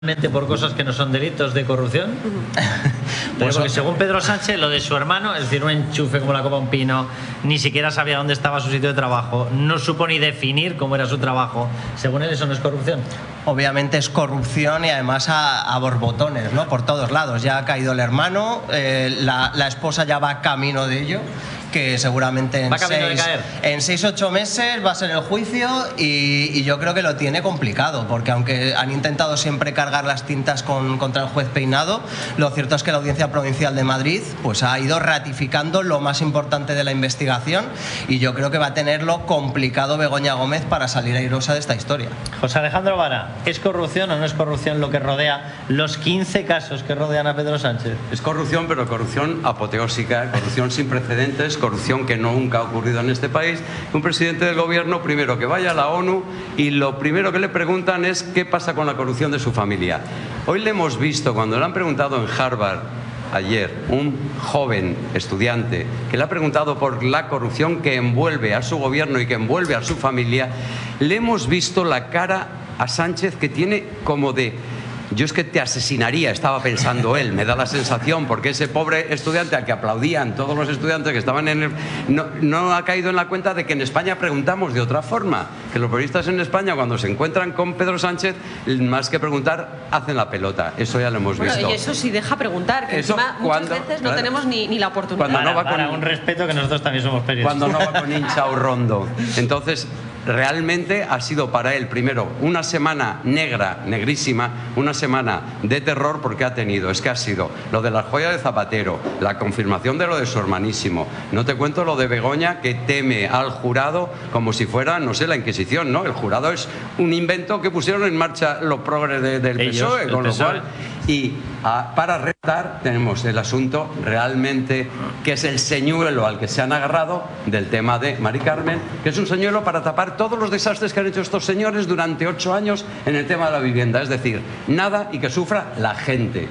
por cosas que no son delitos de corrupción. Pues porque según Pedro Sánchez, lo de su hermano, es decir, un enchufe como la copa de un pino, ni siquiera sabía dónde estaba su sitio de trabajo, no supo ni definir cómo era su trabajo. Según él, eso no es corrupción. Obviamente es corrupción y además a borbotones, ¿no? Por todos lados. Ya ha caído el hermano, la esposa ya va camino de ello, que seguramente en 6-8 meses va a ser el juicio y yo creo que lo tiene complicado, porque aunque han intentado siempre cargar las tintas contra el juez Peinado, lo cierto es que la Audiencia Provincial de Madrid pues ha ido ratificando lo más importante de la investigación y yo creo que va a tenerlo complicado Begoña Gómez para salir airosa de esta historia. José Alejandro Vara, ¿es corrupción o no es corrupción lo que rodea los 15 casos que rodean a Pedro Sánchez? Es corrupción, pero corrupción apoteósica, corrupción sin precedentes, corrupción que nunca ha ocurrido en este país. Un presidente del gobierno, primero que vaya a la ONU y lo primero que le preguntan es qué pasa con la corrupción de su familia. Hoy le hemos visto, cuando le han preguntado en Harvard ayer, un joven estudiante que le ha preguntado por la corrupción que envuelve a su gobierno y que envuelve a su familia, le hemos visto la cara a Sánchez que tiene como de: yo es que te asesinaría, estaba pensando él, me da la sensación, porque ese pobre estudiante al que aplaudían todos los estudiantes que estaban en el... No ha caído en la cuenta de que en España preguntamos de otra forma, que los periodistas en España cuando se encuentran con Pedro Sánchez, más que preguntar, hacen la pelota. Eso ya lo hemos visto. Y eso sí deja preguntar, que eso, encima muchas veces no tenemos ni la oportunidad. Cuando no va con un respeto, que nosotros también somos periodistas. Cuando no va con hincha o rondo. Entonces, realmente ha sido para él, primero, una semana negra, negrísima, una semana de terror, porque ha sido lo de la joya de Zapatero, la confirmación de lo de su hermanísimo. No te cuento lo de Begoña, que teme al jurado como si fuera, no sé, la Inquisición, ¿no? El jurado es un invento que pusieron en marcha los progres del PSOE, con lo cual... Y para retar tenemos el asunto realmente que es el señuelo al que se han agarrado del tema de Mari Carmen, que es un señuelo para tapar todos los desastres que han hecho estos señores durante 8 años en el tema de la vivienda. Es decir, nada, y que sufra la gente,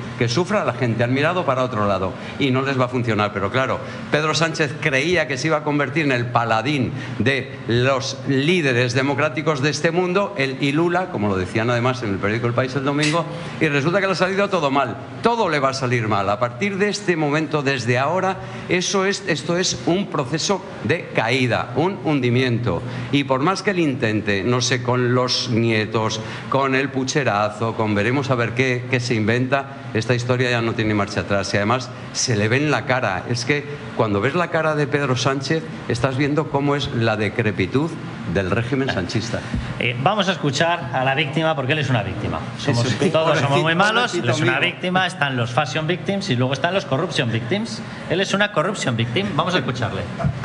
han mirado para otro lado y no les va a funcionar. Pero claro, Pedro Sánchez creía que se iba a convertir en el paladín de los líderes democráticos de este mundo, el Ilula, como lo decían además en el periódico El País el domingo, y resulta que le ha salido todo mal, todo le va a salir mal. A partir de este momento, desde ahora, esto es un proceso de caída, un hundimiento. Y por más que él intente, no sé, con los nietos, con el pucherazo, veremos a ver qué se inventa, esta historia ya no tiene marcha atrás. Y además se le ve en la cara. Es que cuando ves la cara de Pedro Sánchez, estás viendo cómo es la decrepitud del régimen sanchista. Vamos a escuchar a la víctima, porque él es una víctima. Todos somos muy malos, él es una víctima, están los fashion victims y luego están los corruption victims. Él es una corruption victim. Vamos a escucharle.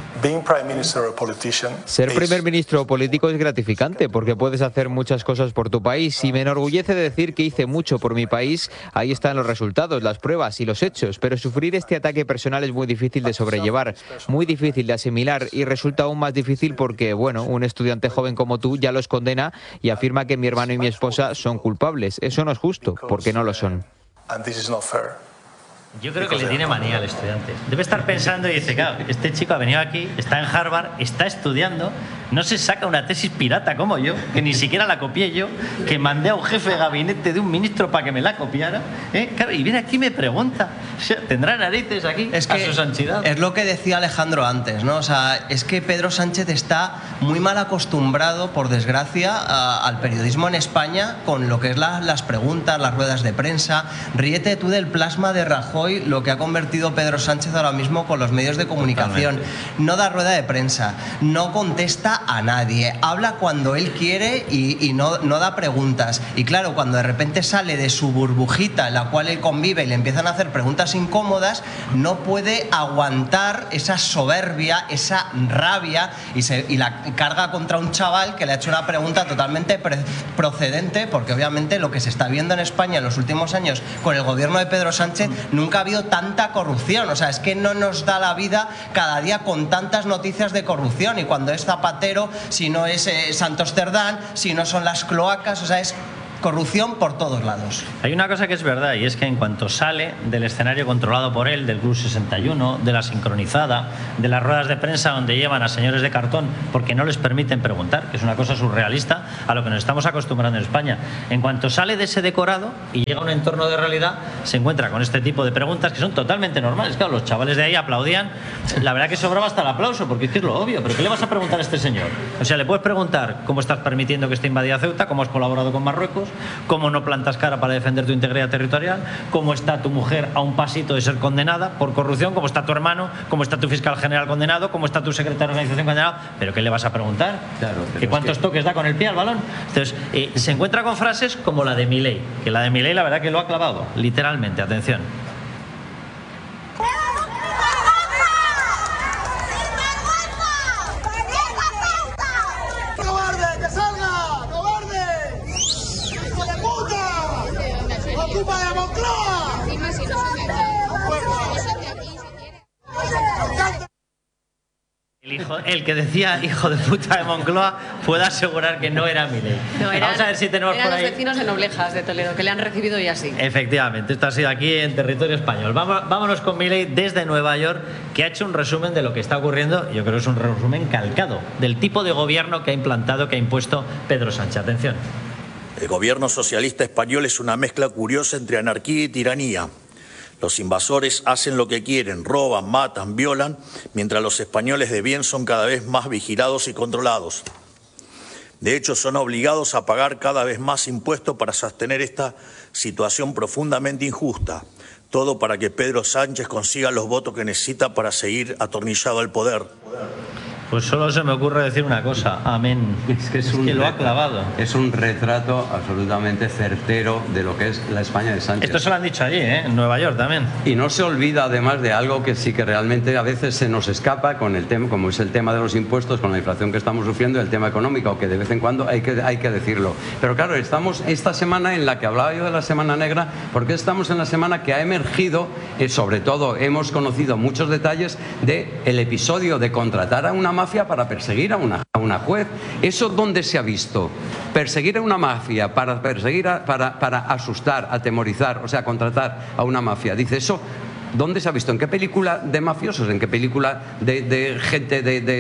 Ser primer ministro o político es gratificante porque puedes hacer muchas cosas por tu país y me enorgullece decir que hice mucho por mi país. Ahí están los resultados, las pruebas y los hechos, pero sufrir este ataque personal es muy difícil de sobrellevar, muy difícil de asimilar y resulta aún más difícil porque, bueno, un estudiante joven como tú ya los condena y afirma que mi hermano y mi esposa son culpables. Eso no es justo, porque no lo son. Yo creo que le tiene manía al estudiante. Debe estar pensando y dice, claro, este chico ha venido aquí, está en Harvard, está estudiando, no se saca una tesis pirata como yo, que ni siquiera la copié yo, que mandé a un jefe de gabinete de un ministro para que me la copiara, claro, y viene aquí y me pregunta, ¿tendrá narices aquí a su santidad? Es lo que decía Alejandro antes, ¿no? O sea, es que Pedro Sánchez está muy mal acostumbrado, por desgracia, al periodismo en España, con lo que es las preguntas, las ruedas de prensa. Ríete tú del plasma de Rajoy, lo que ha convertido Pedro Sánchez ahora mismo con los medios de comunicación. No da rueda de prensa, no contesta a nadie, habla cuando él quiere y no da preguntas. Y claro, cuando de repente sale de su burbujita en la cual él convive y le empiezan a hacer preguntas incómodas, no puede aguantar esa soberbia, esa rabia y la carga contra un chaval que le ha hecho una pregunta totalmente procedente, porque obviamente lo que se está viendo en España en los últimos años con el gobierno de Pedro Sánchez, nunca ha habido tanta corrupción. O sea, es que no nos da la vida cada día con tantas noticias de corrupción, y cuando es Zapatero, si no es Santos Cerdán, si no son las cloacas, o sea, es corrupción por todos lados. Hay una cosa que es verdad, y es que en cuanto sale del escenario controlado por él, del Club 61, de la sincronizada, de las ruedas de prensa donde llevan a señores de cartón porque no les permiten preguntar, que es una cosa surrealista a lo que nos estamos acostumbrando en España, en cuanto sale de ese decorado y llega a un entorno de realidad, se encuentra con este tipo de preguntas que son totalmente normales. Claro, los chavales de ahí aplaudían, la verdad que sobraba hasta el aplauso, porque es lo obvio, pero ¿qué le vas a preguntar a este señor? O sea, le puedes preguntar cómo estás permitiendo que esté invadida Ceuta, cómo has colaborado con Marruecos, cómo no plantas cara para defender tu integridad territorial, cómo está tu mujer a un pasito de ser condenada por corrupción, cómo está tu hermano, cómo está tu fiscal general condenado, cómo está tu secretario de organización condenado, pero ¿qué le vas a preguntar? Claro, ¿Que cuántos toques da con el pie al balón? Entonces, se encuentra con frases como la de Milei, que la de Milei la verdad que lo ha clavado, literalmente, atención. ¡Ocupa la Moncloa! El que decía hijo de puta de Moncloa puede asegurar que no era Milei. No, vamos a ver si tenemos por ahí. Los vecinos de Noblejas de Toledo que le han recibido y así. Efectivamente, esto ha sido aquí en territorio español. Vámonos con Milei desde Nueva York, que ha hecho un resumen de lo que está ocurriendo. Yo creo que es un resumen calcado del tipo de gobierno que ha implantado, que ha impuesto Pedro Sánchez. Atención. El gobierno socialista español es una mezcla curiosa entre anarquía y tiranía. Los invasores hacen lo que quieren, roban, matan, violan, mientras los españoles de bien son cada vez más vigilados y controlados. De hecho, son obligados a pagar cada vez más impuestos para sostener esta situación profundamente injusta. Todo para que Pedro Sánchez consiga los votos que necesita para seguir atornillado al poder. Pues solo se me ocurre decir una cosa, amén. Es que lo ha clavado. Es un retrato absolutamente certero de lo que es la España de Sánchez. Esto se lo han dicho allí, en Nueva York también. Y no se olvida además de algo que sí que realmente a veces se nos escapa con el tema, como es el tema de los impuestos, con la inflación que estamos sufriendo, el tema económico, que de vez en cuando hay que decirlo. Pero claro, estamos esta semana en la que hablaba yo de la Semana Negra, porque estamos en la semana que ha emergido, sobre todo hemos conocido muchos detalles del episodio de contratar a una mafia para perseguir a una juez. ¿Eso dónde se ha visto? Perseguir a una mafia para para asustar, atemorizar, o sea, contratar a una mafia. Dice, ¿eso dónde se ha visto? ¿En qué película de mafiosos? ¿En qué película de gente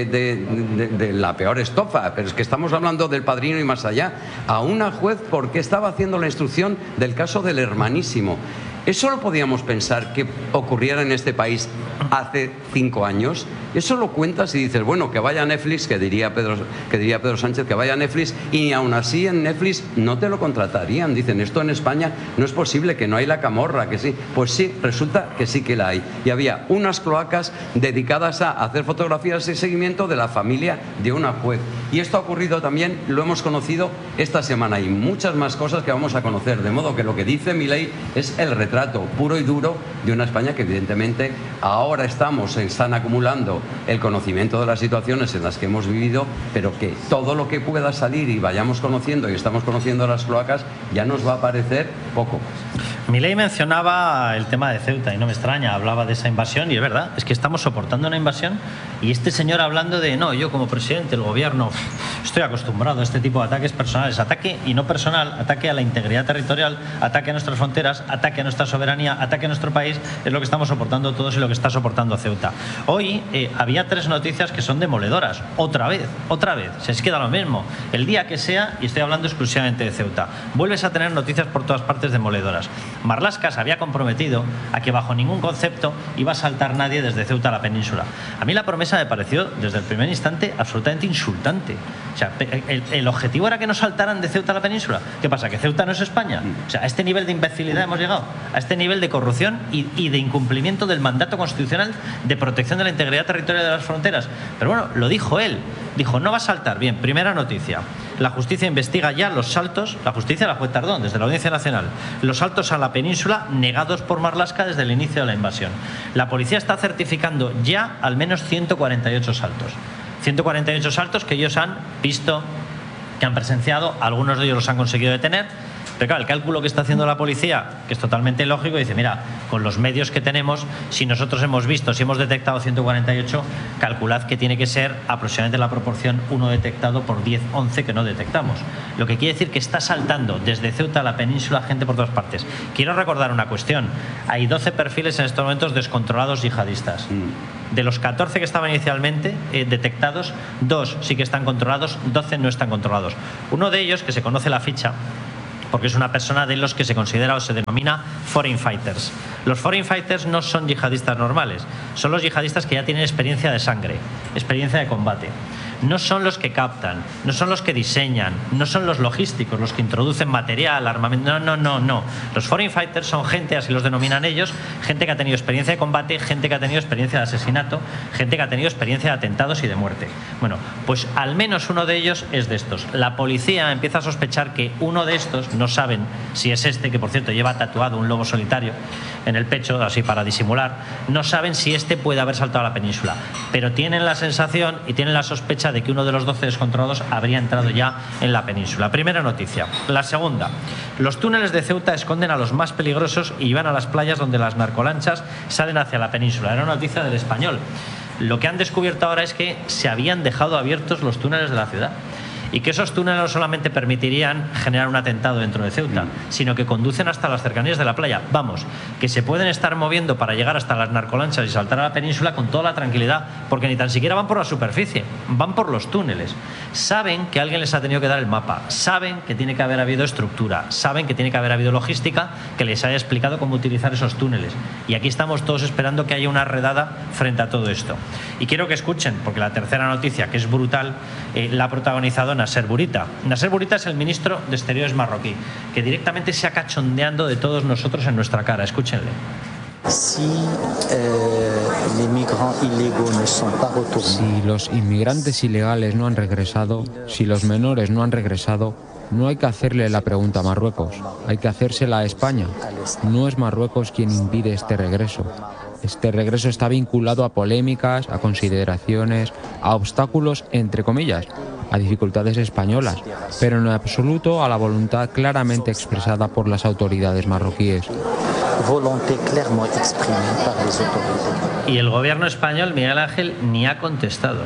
de la peor estofa? Pero es que estamos hablando del Padrino y más allá. A una juez porque estaba haciendo la instrucción del caso del hermanísimo. ¿Eso lo podíamos pensar que ocurriera en este país hace 5 años? Eso lo cuentas y dices, bueno, que vaya a Netflix, que diría Pedro Sánchez, que vaya a Netflix, y aún así en Netflix no te lo contratarían. Dicen, esto en España no es posible, que no hay la camorra, que sí. Pues sí, resulta que sí que la hay. Y había unas cloacas dedicadas a hacer fotografías y seguimiento de la familia de una juez. Y esto ha ocurrido también, lo hemos conocido esta semana, y muchas más cosas que vamos a conocer. De modo que lo que dice Milei es el retrato puro y duro de una España que evidentemente ahora están acumulando el conocimiento de las situaciones en las que hemos vivido, pero que todo lo que pueda salir y vayamos conociendo y estamos conociendo las cloacas ya nos va a parecer poco. Milei mencionaba el tema de Ceuta y no me extraña, hablaba de esa invasión y es verdad, es que estamos soportando una invasión y este señor hablando de no, yo como presidente, el gobierno, estoy acostumbrado a este tipo de ataques personales, ataque y no personal, ataque a la integridad territorial, ataque a nuestras fronteras, ataque a nuestra soberanía, ataque a nuestro país, es lo que estamos soportando todos y lo que está soportando Ceuta. Hoy había 3 noticias que son demoledoras, otra vez, se queda lo mismo, el día que sea, y estoy hablando exclusivamente de Ceuta, vuelves a tener noticias por todas partes demoledoras. Marlaska se había comprometido a que bajo ningún concepto iba a saltar nadie desde Ceuta a la península. A mí la promesa me pareció desde el primer instante absolutamente insultante. O sea, el objetivo era que no saltaran de Ceuta a la península. ¿Qué pasa? ¿Que Ceuta no es España? O sea, a este nivel de imbecilidad hemos llegado, a este nivel de corrupción y de incumplimiento del mandato constitucional de protección de la integridad territorial de las fronteras. Pero bueno, lo dijo él. Dijo, no va a saltar. Bien, primera noticia. La justicia investiga ya los saltos, la justicia, la juez Tardón, desde la Audiencia Nacional, los saltos a la península negados por Marlaska desde el inicio de la invasión. La policía está certificando ya al menos 148 saltos. 148 saltos que ellos han visto, que han presenciado, algunos de ellos los han conseguido detener, Pero claro, el cálculo que está haciendo la policía, que es totalmente lógico, dice, mira, con los medios que tenemos, si nosotros hemos visto, si hemos detectado 148, calculad que tiene que ser aproximadamente la proporción 1 detectado por 10, 11 que no detectamos. Lo que quiere decir que está saltando desde Ceuta a la península gente por todas partes. Quiero recordar una cuestión. Hay 12 perfiles en estos momentos descontrolados yihadistas. De los 14 que estaban inicialmente detectados, 2 sí que están controlados, 12 no están controlados. Uno de ellos, que se conoce la ficha, porque es una persona de los que se considera o se denomina foreign fighters. Los foreign fighters no son yihadistas normales, son los yihadistas que ya tienen experiencia de sangre, experiencia de combate. No son los que captan, no son los que diseñan, no son los logísticos, los que introducen material, armamento, no. Los foreign fighters son gente, así los denominan ellos, gente que ha tenido experiencia de combate, gente que ha tenido experiencia de asesinato, gente que ha tenido experiencia de atentados y de muerte. Bueno, pues al menos uno de ellos es de estos. La policía empieza a sospechar que uno de estos, no saben si es este, que por cierto lleva tatuado un lobo solitario en el pecho, así para disimular, no saben si este puede haber saltado a la península, pero tienen la sensación y tienen la sospecha de que uno de los 12 descontrolados habría entrado ya en la península. Primera noticia. La segunda, los túneles de Ceuta esconden a los más peligrosos y van a las playas donde las narcolanchas salen hacia la península. Era una noticia del Español. Lo que han descubierto ahora es que se habían dejado abiertos los túneles de la ciudad y que esos túneles no solamente permitirían generar un atentado dentro de Ceuta, sino que conducen hasta las cercanías de la playa. Vamos, que se pueden estar moviendo para llegar hasta las narcolanchas y saltar a la península con toda la tranquilidad, porque ni tan siquiera van por la superficie, van por los túneles. Saben que alguien les ha tenido que dar el mapa, saben que tiene que haber habido estructura, saben que tiene que haber habido logística que les haya explicado cómo utilizar esos túneles. Y aquí estamos todos esperando que haya una redada frente a todo esto. Y quiero que escuchen, porque la tercera noticia, que es brutal, la ha protagonizado Nasser Bourita. Nasser Bourita es el ministro de Exteriores marroquí, que directamente se ha cachondeando de todos nosotros en nuestra cara. Escúchenle. Si los inmigrantes ilegales no han regresado, si los menores no han regresado, no hay que hacerle la pregunta a Marruecos, hay que hacérsela a España. No es Marruecos quien impide este regreso. Este regreso está vinculado a polémicas, a consideraciones, a obstáculos, entre comillas, a dificultades españolas, pero en absoluto a la voluntad claramente expresada por las autoridades marroquíes. Y el gobierno español, Miguel Ángel, ni ha contestado.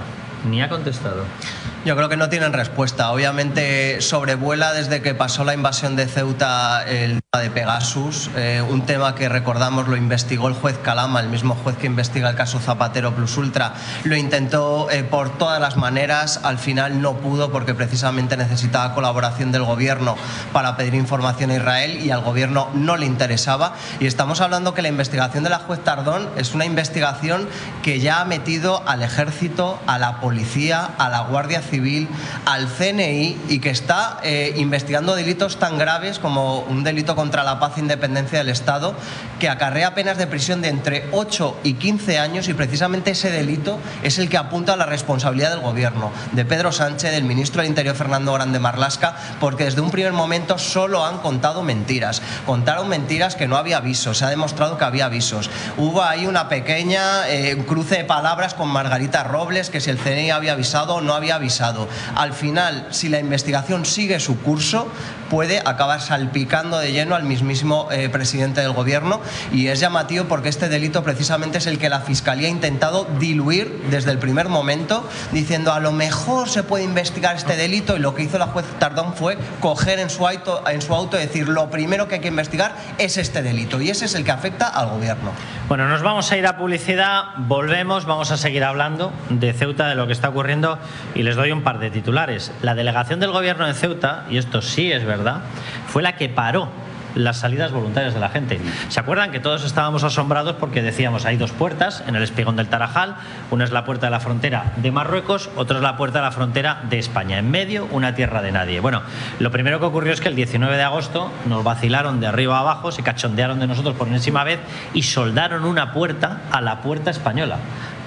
Yo creo que no tienen respuesta. Obviamente sobrevuela desde que pasó la invasión de Ceuta el tema de Pegasus, un tema que recordamos lo investigó el juez Calama, el mismo juez que investiga el caso Zapatero Plus Ultra. Lo intentó por todas las maneras, al final no pudo porque precisamente necesitaba colaboración del gobierno para pedir información a Israel y al gobierno no le interesaba. Y estamos hablando que la investigación de la juez Tardón es una investigación que ya ha metido al ejército, a la policía, a la Guardia Civil, al CNI y que está investigando delitos tan graves como un delito contra la paz e independencia del Estado que acarrea penas de prisión de entre 8 y 15 años y precisamente ese delito es el que apunta a la responsabilidad del gobierno, de Pedro Sánchez, del ministro del Interior Fernando Grande Marlaska, porque desde un primer momento solo han contado mentiras. Contaron mentiras que no había avisos, se ha demostrado que había avisos. Hubo ahí una pequeña cruce de palabras con Margarita Robles, que si el CNI había avisado o no había avisado. Al final, si la investigación sigue su curso, puede acabar salpicando de lleno al mismísimo presidente del gobierno y es llamativo porque este delito precisamente es el que la Fiscalía ha intentado diluir desde el primer momento, diciendo a lo mejor se puede investigar este delito y lo que hizo la juez Tardón fue coger en su auto y decir lo primero que hay que investigar es este delito y ese es el que afecta al gobierno. Bueno, nos vamos a ir a publicidad, volvemos, vamos a seguir hablando de Ceuta, de lo que está ocurriendo y les doy un par de titulares. La delegación del gobierno en Ceuta, y esto sí es verdad, fue la que paró las salidas voluntarias de la gente. ¿Se acuerdan que todos estábamos asombrados porque decíamos hay dos puertas en el Espigón del Tarajal? Una es la puerta de la frontera de Marruecos, otra es la puerta de la frontera de España. En medio, una tierra de nadie. Bueno, lo primero que ocurrió es que el 19 de agosto nos vacilaron de arriba a abajo, se cachondearon de nosotros por enésima vez y soldaron una puerta a la puerta española.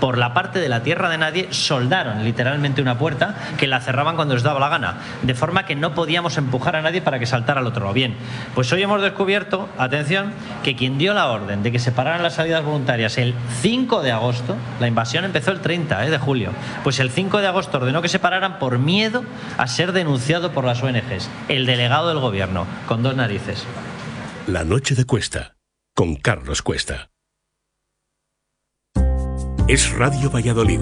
por la parte de la tierra de nadie, soldaron literalmente una puerta que la cerraban cuando les daba la gana, de forma que no podíamos empujar a nadie para que saltara al otro lado. Bien, pues hoy hemos descubierto, atención, que quien dio la orden de que se pararan las salidas voluntarias el 5 de agosto, la invasión empezó el 30 de julio, pues el 5 de agosto ordenó que se pararan por miedo a ser denunciado por las ONGs, el delegado del gobierno, con dos narices. La noche de Cuesta, con Carlos Cuesta. Es Radio Valladolid,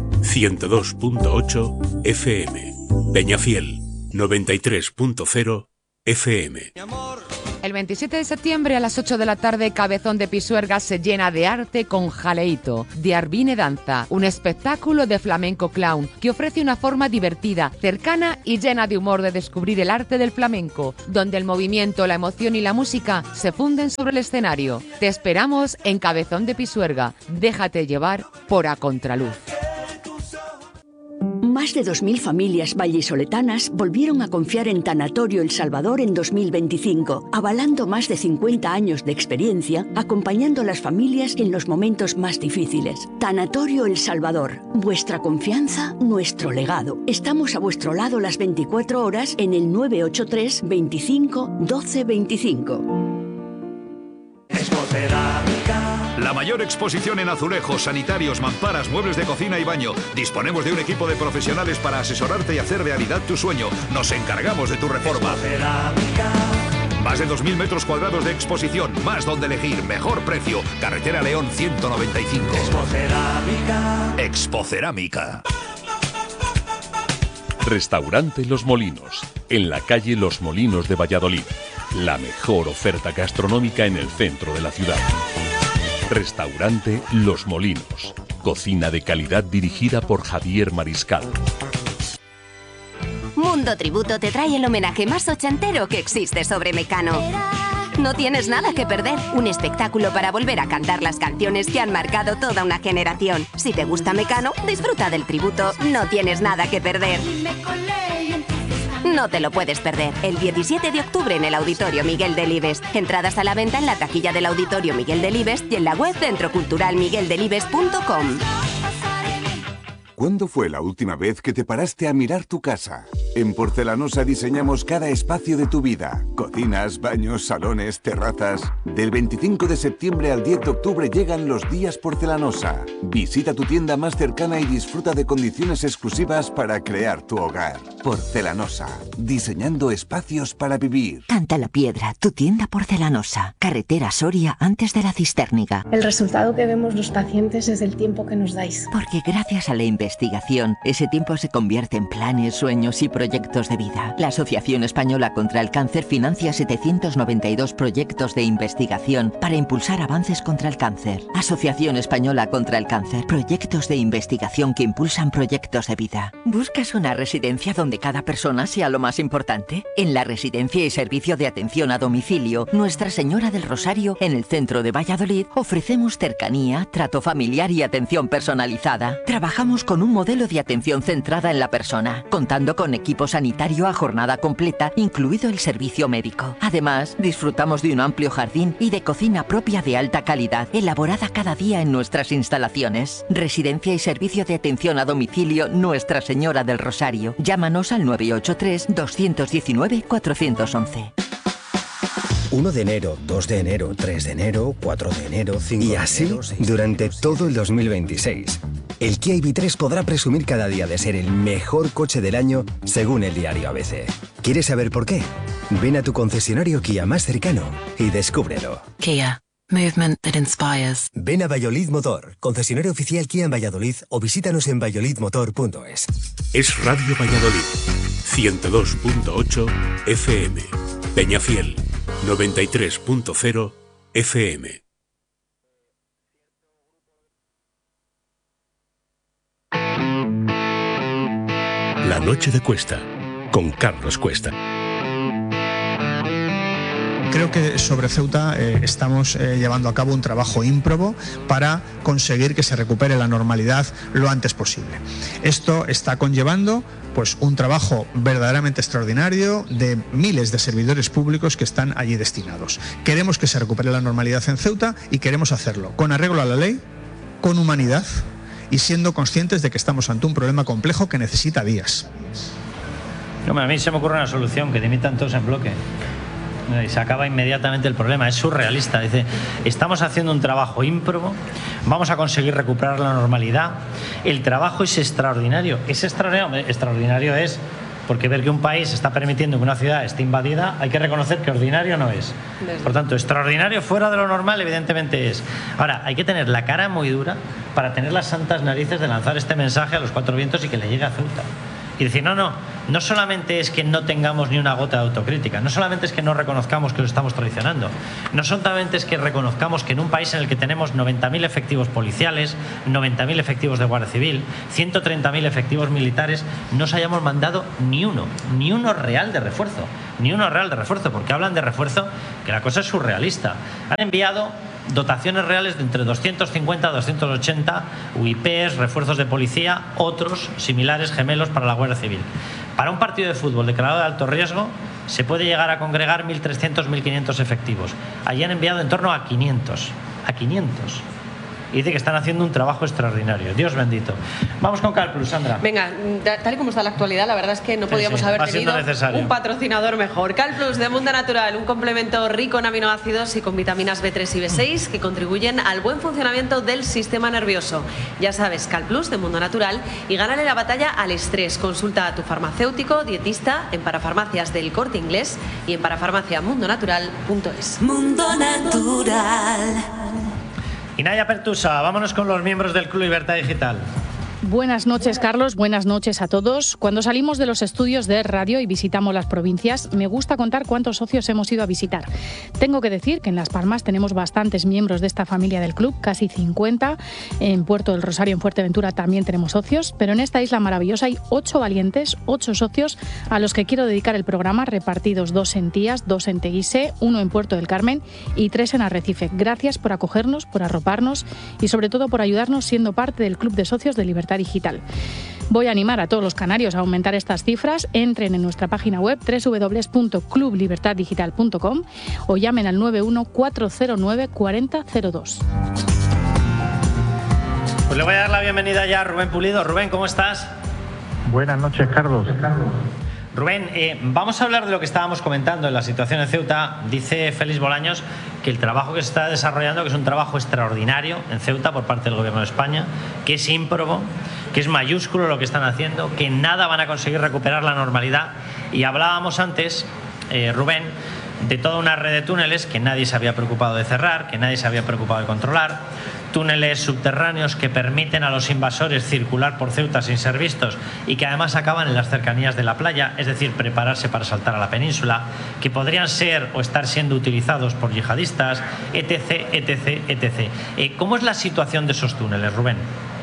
102.8 FM, Peñafiel, 93.0 FM. El 27 de septiembre a las 8 de la tarde, Cabezón de Pisuerga se llena de arte con Jaleito, de Arvine Danza, un espectáculo de flamenco clown que ofrece una forma divertida, cercana y llena de humor de descubrir el arte del flamenco, donde el movimiento, la emoción y la música se funden sobre el escenario. Te esperamos en Cabezón de Pisuerga. Déjate llevar por A Contraluz. Más de 2.000 familias vallisoletanas volvieron a confiar en Tanatorio El Salvador en 2025, avalando más de 50 años de experiencia, acompañando a las familias en los momentos más difíciles. Tanatorio El Salvador, vuestra confianza, nuestro legado. Estamos a vuestro lado las 24 horas en el 983 25 12 25. La mayor exposición en azulejos, sanitarios, mamparas, muebles de cocina y baño. Disponemos de un equipo de profesionales para asesorarte y hacer realidad tu sueño. Nos encargamos de tu reforma. Más de 2.000 metros cuadrados de exposición, más donde elegir, mejor precio. Carretera León 195. Expocerámica. Restaurante Los Molinos, en la calle Los Molinos de Valladolid. La mejor oferta gastronómica en el centro de la ciudad. Restaurante Los Molinos. Cocina de calidad dirigida por Javier Mariscal. Mundo Tributo te trae el homenaje más ochentero que existe sobre Mecano. No tienes nada que perder. Un espectáculo para volver a cantar las canciones que han marcado toda una generación. Si te gusta Mecano, disfruta del tributo. No tienes nada que perder. No te lo puedes perder. El 17 de octubre en el Auditorio Miguel Delibes. Entradas a la venta en la taquilla del Auditorio Miguel Delibes y en la web centroculturalmigueldelibes.com. ¿Cuándo fue la última vez que te paraste a mirar tu casa? En Porcelanosa diseñamos cada espacio de tu vida. Cocinas, baños, salones, terrazas. Del 25 de septiembre al 10 de octubre llegan los días Porcelanosa. Visita tu tienda más cercana y disfruta de condiciones exclusivas para crear tu hogar. Porcelanosa, diseñando espacios para vivir. Canta la Piedra, tu tienda Porcelanosa. Carretera Soria antes de la Cistérniga. El resultado que vemos los pacientes es el tiempo que nos dais. Porque gracias a la investigación, ese tiempo se convierte en planes, sueños y proyectos de vida. La Asociación Española contra el Cáncer financia 792 proyectos de investigación para impulsar avances contra el cáncer. Asociación Española contra el Cáncer. Proyectos de investigación que impulsan proyectos de vida. ¿Buscas una residencia donde cada persona sea lo más importante? En la Residencia y Servicio de Atención a Domicilio Nuestra Señora del Rosario, en el centro de Valladolid, ofrecemos cercanía, trato familiar y atención personalizada. Trabajamos con un modelo de atención centrada en la persona, contando con equipo sanitario a jornada completa, incluido el servicio médico. Además, disfrutamos de un amplio jardín y de cocina propia de alta calidad, elaborada cada día en nuestras instalaciones. Residencia y Servicio de Atención a Domicilio Nuestra Señora del Rosario. Llámanos al 983 219 411. 1 de enero, 2 de enero, 3 de enero, 4 de enero, 5 de enero... Y así, durante todo el 2026. El Kia EV3 podrá presumir cada día de ser el mejor coche del año, según el diario ABC. ¿Quieres saber por qué? Ven a tu concesionario Kia más cercano y descúbrelo. Kia. Movement that inspires. Ven a Valladolid Motor, concesionario oficial Kia en Valladolid, o visítanos en valladolidmotor.es. Es Radio Valladolid, 102.8 FM. Peñafiel, 93.0 FM. La noche de Cuesta, con Carlos Cuesta. Creo que sobre Ceuta estamos llevando a cabo un trabajo ímprobo para conseguir que se recupere la normalidad lo antes posible. Esto está conllevando pues un trabajo verdaderamente extraordinario de miles de servidores públicos que están allí destinados. Queremos que se recupere la normalidad en Ceuta y queremos hacerlo con arreglo a la ley, con humanidad y siendo conscientes de que estamos ante un problema complejo que necesita días. No, a mí se me ocurre una solución, que dimitan todos en bloque. Y se acaba inmediatamente el problema. Es surrealista. Dice, estamos haciendo un trabajo ímprobo, vamos a conseguir recuperar la normalidad. El trabajo es extraordinario. Es extraordinario. Extraordinario es porque ver que un país está permitiendo que una ciudad esté invadida, hay que reconocer que ordinario no es. Por tanto, extraordinario fuera de lo normal evidentemente es. Ahora, hay que tener la cara muy dura para tener las santas narices de lanzar este mensaje a los cuatro vientos y que le llegue a Ceuta. Y decir, no solamente es que no tengamos ni una gota de autocrítica, no solamente es que no reconozcamos que lo estamos traicionando, no solamente es que reconozcamos que en un país en el que tenemos 90.000 efectivos policiales, 90.000 efectivos de Guardia Civil, 130.000 efectivos militares, no se hayamos mandado ni uno real de refuerzo, porque hablan de refuerzo, que la cosa es surrealista. Han enviado dotaciones reales de entre 250 a 280 UIPs, refuerzos de policía, otros similares gemelos para la Guardia Civil. Para un partido de fútbol declarado de alto riesgo se puede llegar a congregar 1.300, 1.500 efectivos. Allí han enviado en torno a 500. Y dice que están haciendo un trabajo extraordinario. Dios bendito. Vamos con CalPlus, Sandra. Venga, tal y como está la actualidad, la verdad es que no podíamos haber tenido un patrocinador mejor. CalPlus de Mundo Natural, un complemento rico en aminoácidos y con vitaminas B3 y B6 que contribuyen al buen funcionamiento del sistema nervioso. Ya sabes, CalPlus de Mundo Natural, y gánale la batalla al estrés. Consulta a tu farmacéutico, dietista en parafarmacias del Corte Inglés y en parafarmaciamundonatural.es. Mundo Natural. Inaya Pertusa, vámonos con los miembros del Club Libertad Digital. Buenas noches, Carlos. Buenas noches a todos. Cuando salimos de los estudios de radio y visitamos las provincias, me gusta contar cuántos socios hemos ido a visitar. Tengo que decir que en Las Palmas tenemos bastantes miembros de esta familia del club, casi 50. En Puerto del Rosario, en Fuerteventura, también tenemos socios. Pero en esta isla maravillosa hay 8 valientes, 8 socios a los que quiero dedicar el programa, repartidos 2 en Tías, 2 en Teguise, 1 en Puerto del Carmen y 3 en Arrecife. Gracias por acogernos, por arroparnos y sobre todo por ayudarnos siendo parte del Club de Socios de Libertad Digital. Voy a animar a todos los canarios a aumentar estas cifras. Entren en nuestra página web www.clublibertaddigital.com o llamen al 91-409-4002. Pues le voy a dar la bienvenida ya a Rubén Pulido. Rubén, ¿cómo estás? Buenas noches, Carlos. Rubén, vamos a hablar de lo que estábamos comentando en la situación en Ceuta. Dice Félix Bolaños que el trabajo que se está desarrollando, que es un trabajo extraordinario en Ceuta por parte del Gobierno de España, que es ímprobo, que es mayúsculo lo que están haciendo, que nada van a conseguir recuperar la normalidad. Y hablábamos antes, Rubén, de toda una red de túneles que nadie se había preocupado de cerrar, que nadie se había preocupado de controlar, túneles subterráneos que permiten a los invasores circular por Ceuta sin ser vistos y que además acaban en las cercanías de la playa, es decir, prepararse para saltar a la península, que podrían ser o estar siendo utilizados por yihadistas, etc, etc, etc. ¿Cómo es la situación de esos túneles, Rubén?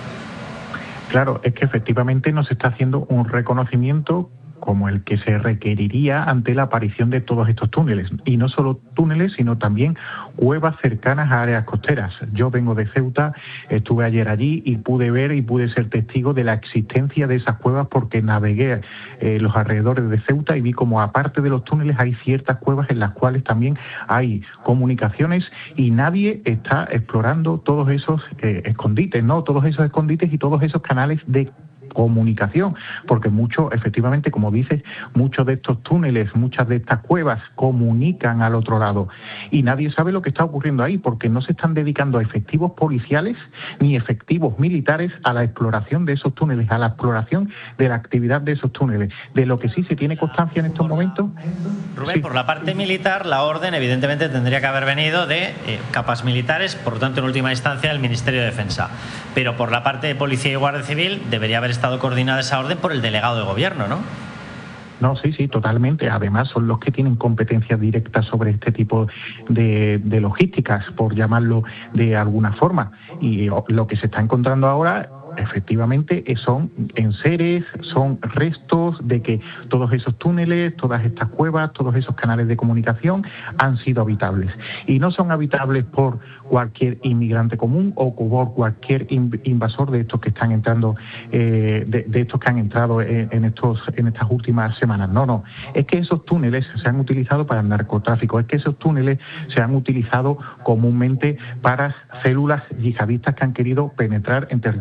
Claro, es que efectivamente no se está haciendo un reconocimiento como el que se requeriría ante la aparición de todos estos túneles. Y no solo túneles, sino también cuevas cercanas a áreas costeras. Yo vengo de Ceuta, estuve ayer allí y pude ver y pude ser testigo de la existencia de esas cuevas porque navegué los alrededores de Ceuta y vi como aparte de los túneles hay ciertas cuevas en las cuales también hay comunicaciones y nadie está explorando todos esos escondites, ¿no? Todos esos escondites y todos esos canales de comunicación, porque efectivamente, como dices, muchos de estos túneles, muchas de estas cuevas comunican al otro lado y nadie sabe lo que está ocurriendo ahí porque no se están dedicando a efectivos policiales ni efectivos militares a la exploración de esos túneles, a la exploración de la actividad de esos túneles. De lo que sí se tiene constancia en estos momentos. Rubén, sí. Por la parte militar, la orden evidentemente tendría que haber venido de capas militares, por lo tanto en última instancia del Ministerio de Defensa, pero por la parte de Policía y Guardia Civil debería haber estado coordinada esa orden por el delegado de gobierno, ¿no? No, sí, totalmente. Además, son los que tienen competencias directas sobre este tipo de logísticas, por llamarlo de alguna forma. Y lo que se está encontrando ahora, efectivamente, son enseres, son restos de que todos esos túneles, todas estas cuevas, todos esos canales de comunicación han sido habitables. Y no son habitables por cualquier inmigrante común o por cualquier invasor de estos que están entrando, de estos que han entrado en estas últimas semanas. No. Es que esos túneles se han utilizado para el narcotráfico, es que esos túneles se han utilizado comúnmente para células yihadistas que han querido penetrar en territorio español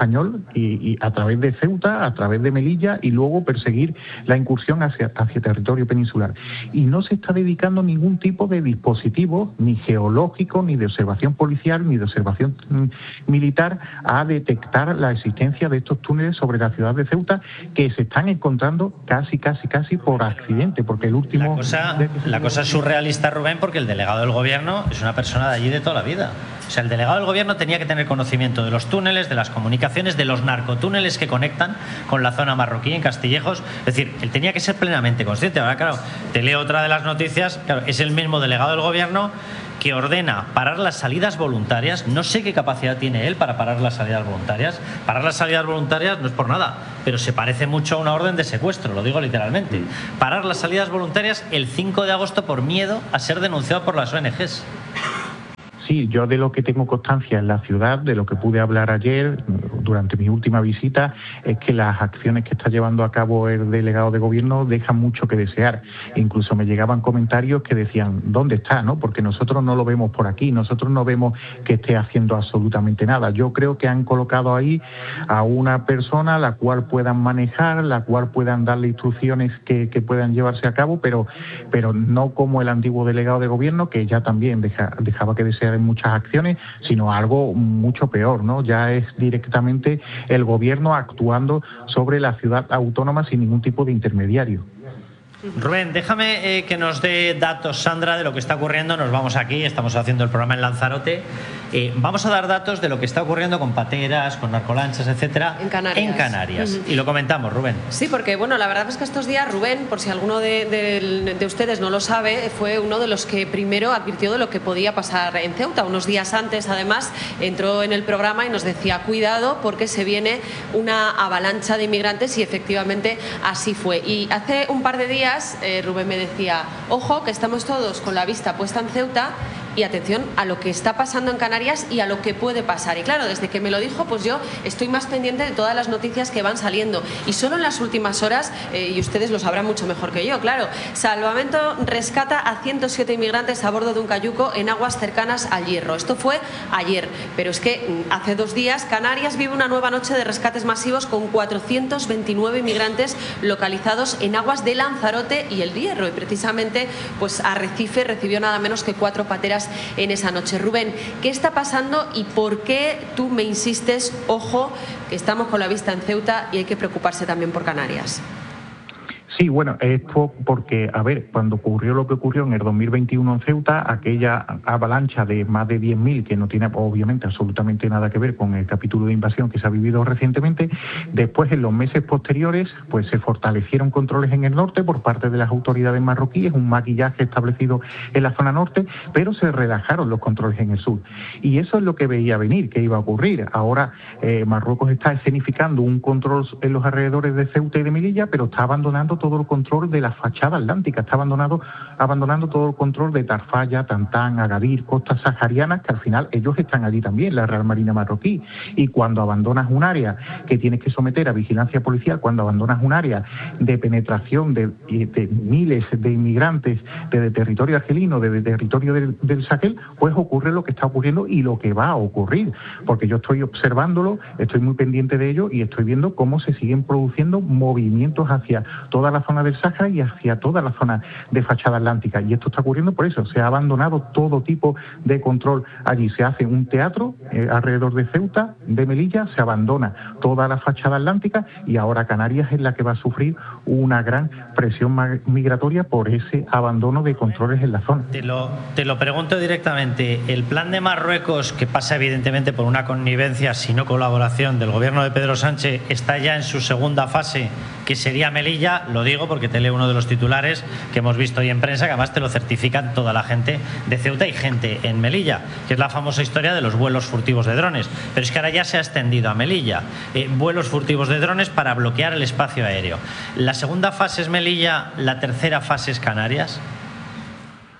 español y a través de Ceuta, a través de Melilla y luego perseguir la incursión hacia territorio peninsular. Y no se está dedicando ningún tipo de dispositivo, ni geológico, ni de observación policial, ni de observación militar, a detectar la existencia de estos túneles sobre la ciudad de Ceuta, que se están encontrando casi por accidente, porque el último... La cosa es surrealista, Rubén, porque el delegado del gobierno es una persona de allí de toda la vida. O sea, el delegado del gobierno tenía que tener conocimiento de los túneles, de las comunicaciones, de los narcotúneles que conectan con la zona marroquí en Castillejos. Es decir, él tenía que ser plenamente consciente. Ahora, claro, te leo otra de las noticias. Claro, es el mismo delegado del gobierno que ordena parar las salidas voluntarias. No sé qué capacidad tiene él para parar las salidas voluntarias. Parar las salidas voluntarias no es por nada, pero se parece mucho a una orden de secuestro, lo digo literalmente. Parar las salidas voluntarias el 5 de agosto por miedo a ser denunciado por las ONGs. Sí, yo de lo que tengo constancia en la ciudad, de lo que pude hablar ayer durante mi última visita, es que las acciones que está llevando a cabo el delegado de gobierno dejan mucho que desear. Incluso me llegaban comentarios que decían, ¿dónde está? ¿No? Porque nosotros no lo vemos por aquí, nosotros no vemos que esté haciendo absolutamente nada. Yo creo que han colocado ahí a una persona a la cual puedan manejar, la cual puedan darle instrucciones que puedan llevarse a cabo, pero no como el antiguo delegado de gobierno, que ya también dejaba que desear en muchas acciones, sino algo mucho peor, ¿no? Ya es directamente el gobierno actuando sobre la ciudad autónoma sin ningún tipo de intermediario. Rubén, déjame que nos dé datos, Sandra, de lo que está ocurriendo. Nos vamos aquí, estamos haciendo el programa en Lanzarote. Vamos a dar datos de lo que está ocurriendo con pateras, con narcolanchas, etcétera, en Canarias. Y lo comentamos, Rubén. Sí, porque bueno, la verdad es que estos días Rubén, por si alguno de ustedes no lo sabe, fue uno de los que primero advirtió de lo que podía pasar en Ceuta. Unos días antes, además, entró en el programa y nos decía, cuidado porque se viene una avalancha de inmigrantes, y efectivamente así fue. Y hace un par de días Rubén me decía, ojo, que estamos todos con la vista puesta en Ceuta y atención a lo que está pasando en Canarias y a lo que puede pasar. Y claro, desde que me lo dijo, pues yo estoy más pendiente de todas las noticias que van saliendo. Y solo en las últimas horas, y ustedes lo sabrán mucho mejor que yo, claro, Salvamento rescata a 107 inmigrantes a bordo de un cayuco en aguas cercanas al Hierro. Esto fue ayer, pero es que hace 2 días Canarias vive una nueva noche de rescates masivos con 429 inmigrantes localizados en aguas de Lanzarote y el Hierro. Y precisamente, pues Arrecife recibió nada menos que 4 pateras en esa noche. Rubén, ¿qué está pasando y por qué tú me insistes, ojo, que estamos con la vista en Ceuta y hay que preocuparse también por Canarias? Sí, bueno, esto porque, a ver, cuando ocurrió lo que ocurrió en el 2021 en Ceuta, aquella avalancha de más de 10.000, que no tiene obviamente absolutamente nada que ver con el capítulo de invasión que se ha vivido recientemente, después en los meses posteriores pues se fortalecieron controles en el norte por parte de las autoridades marroquíes, un maquillaje establecido en la zona norte, pero se relajaron los controles en el sur. Y eso es lo que veía venir, que iba a ocurrir. Ahora Marruecos está escenificando un control en los alrededores de Ceuta y de Melilla, pero está abandonando todo el control de la fachada atlántica, está abandonando todo el control de Tarfaya, Tantán, Agadir, costas saharianas, que al final ellos están allí también, la Real Marina marroquí. Y cuando abandonas un área que tienes que someter a vigilancia policial, cuando abandonas un área de penetración de miles de inmigrantes desde territorio argelino, desde territorio del Sahel, pues ocurre lo que está ocurriendo y lo que va a ocurrir, porque yo estoy observándolo, estoy muy pendiente de ello y estoy viendo cómo se siguen produciendo movimientos hacia toda la zona del Sáhara y hacia toda la zona de fachada atlántica. Y esto está ocurriendo por eso, se ha abandonado todo tipo de control allí. Se hace un teatro alrededor de Ceuta, de Melilla, se abandona toda la fachada atlántica y ahora Canarias es la que va a sufrir una gran presión migratoria por ese abandono de controles en la zona. Te lo pregunto directamente, el plan de Marruecos, que pasa evidentemente por una connivencia, si no colaboración, del gobierno de Pedro Sánchez, está ya en su segunda fase, que sería Melilla. Lo digo porque te leo uno de los titulares que hemos visto hoy en prensa, que además te lo certifican toda la gente de Ceuta y gente en Melilla, que es la famosa historia de los vuelos furtivos de drones. Pero es que ahora ya se ha extendido a Melilla. Vuelos furtivos de drones para bloquear el espacio aéreo. La segunda fase es Melilla, la tercera fase es Canarias.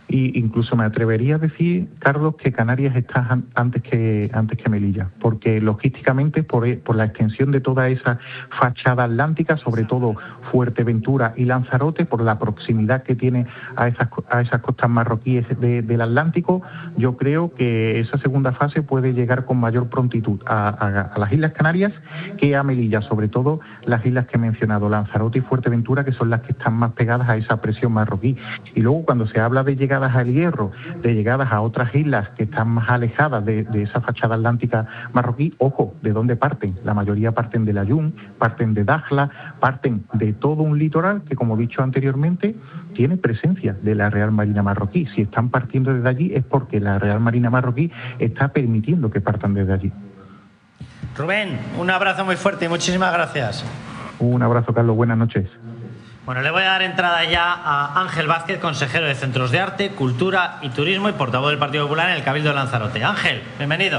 Y incluso me atrevería a decir, Carlos, que Canarias está antes que Melilla, porque logísticamente por la extensión de toda esa fachada atlántica, sobre todo Fuerteventura y Lanzarote, por la proximidad que tiene a esas costas marroquíes del Atlántico, yo creo que esa segunda fase puede llegar con mayor prontitud a las Islas Canarias que a Melilla, sobre todo las islas que he mencionado, Lanzarote y Fuerteventura, que son las que están más pegadas a esa presión marroquí. Y luego cuando se habla de llegadas al Hierro, de llegadas a otras islas que están más alejadas de esa fachada atlántica marroquí, ojo, ¿de dónde parten? La mayoría parten de Layún, parten de Dakhla, parten de todo un litoral que, como he dicho anteriormente, tiene presencia de la Real Marina marroquí. Si están partiendo desde allí es porque la Real Marina marroquí está permitiendo que partan desde allí. Rubén, un abrazo muy fuerte y muchísimas gracias. Un abrazo, Carlos. Buenas noches. Bueno, le voy a dar entrada ya a Ángel Vázquez, consejero de Centros de Arte, Cultura y Turismo y portavoz del Partido Popular en el Cabildo de Lanzarote. Ángel, bienvenido.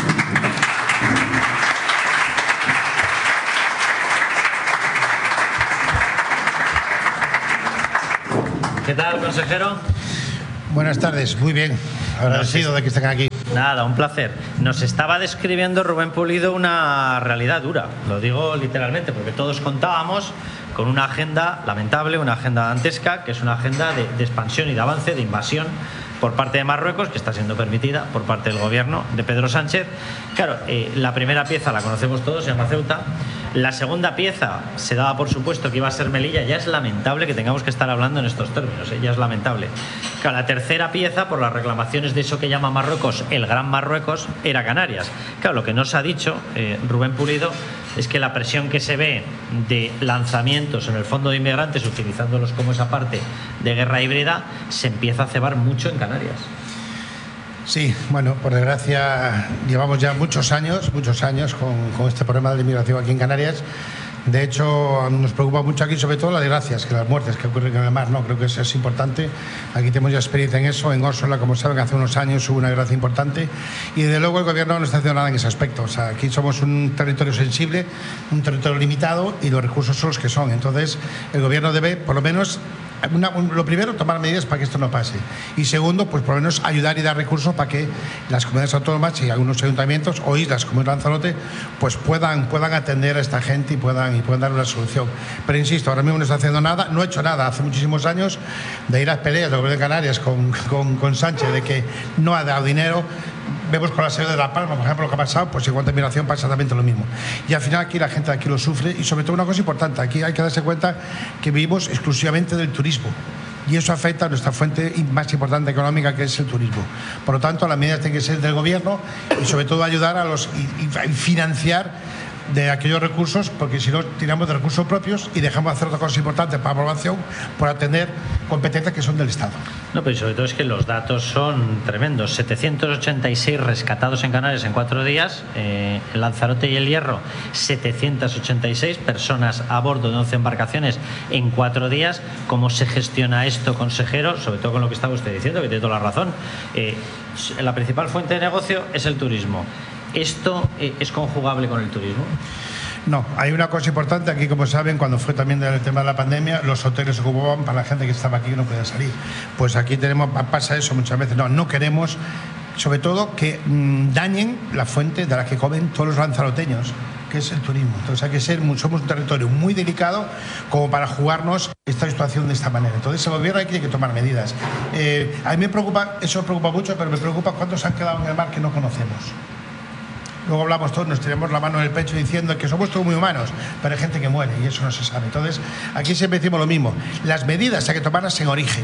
¿Qué tal, consejero? Buenas tardes, muy bien. Agradecido de que estén aquí. Nada, un placer. Nos estaba describiendo Rubén Pulido una realidad dura, lo digo literalmente, porque todos contábamos con una agenda lamentable, una agenda dantesca, que es una agenda de expansión y de avance, de invasión por parte de Marruecos, que está siendo permitida por parte del gobierno de Pedro Sánchez. Claro, la primera pieza la conocemos todos, se llama Ceuta. La segunda pieza se daba por supuesto que iba a ser Melilla. Ya es lamentable que tengamos que estar hablando en estos términos, ya es lamentable. Claro, la tercera pieza, por las reclamaciones de eso que llama Marruecos, el Gran Marruecos, era Canarias. Claro, lo que nos ha dicho Rubén Pulido es que la presión que se ve de lanzamientos en el fondo de inmigrantes, utilizándolos como esa parte de guerra híbrida, se empieza a cebar mucho en Canarias. Sí, bueno, por desgracia llevamos ya muchos años con este problema de la inmigración aquí en Canarias. De hecho, nos preocupa mucho aquí sobre todo las desgracias, que las muertes que ocurren en el mar, ¿no? Creo que eso es importante. Aquí tenemos ya experiencia en eso. En Orsola, como saben, hace unos años hubo una desgracia importante y desde luego el gobierno no está haciendo nada en ese aspecto. O sea, aquí somos un territorio sensible, un territorio limitado y los recursos son los que son. Entonces, el gobierno debe, por lo menos, lo primero, tomar medidas para que esto no pase. Y segundo, pues por lo menos ayudar y dar recursos para que las comunidades autónomas y algunos ayuntamientos o islas como el Lanzarote pues puedan atender a esta gente y puedan dar una solución. Pero insisto, ahora mismo no está haciendo nada, no he hecho nada hace muchísimos años de ir a las peleas del gobierno de Canarias con Sánchez de que no ha dado dinero. Vemos con la sede de La Palma, por ejemplo, lo que ha pasado, pues en cuanto a inmigración pasa exactamente lo mismo. Y al final aquí la gente de aquí lo sufre y sobre todo una cosa importante, aquí hay que darse cuenta que vivimos exclusivamente del turismo. Y eso afecta a nuestra fuente más importante económica, que es el turismo. Por lo tanto, las medidas tienen que ser del gobierno y sobre todo ayudar a y financiar de aquellos recursos, porque si no tiramos de recursos propios y dejamos de hacer otras cosas importantes para la población por atender competencias que son del Estado. No, pero sobre todo es que los datos son tremendos. 786 rescatados en Canarias en 4 días, el Lanzarote y el Hierro 786 personas a bordo de 11 embarcaciones en 4 días. ¿Cómo se gestiona esto, consejero? Sobre todo con lo que estaba usted diciendo, que tiene toda la razón. La principal fuente de negocio es el turismo. ¿Esto es conjugable con el turismo? No, hay una cosa importante aquí, como saben, cuando fue también el tema de la pandemia, los hoteles se ocupaban para la gente que estaba aquí y no podía salir. Pues aquí pasa eso muchas veces. No queremos, sobre todo, que dañen la fuente de la que comen todos los lanzaroteños, que es el turismo. Entonces hay que somos un territorio muy delicado como para jugarnos esta situación de esta manera. Entonces el gobierno tiene que tomar medidas. A mí me preocupa, eso me preocupa mucho, pero me preocupa cuántos han quedado en el mar que no conocemos. Luego hablamos todos, nos tenemos la mano en el pecho diciendo que somos todos muy humanos, pero hay gente que muere y eso no se sabe. Entonces, aquí siempre decimos lo mismo. Las medidas hay que tomarlas en origen.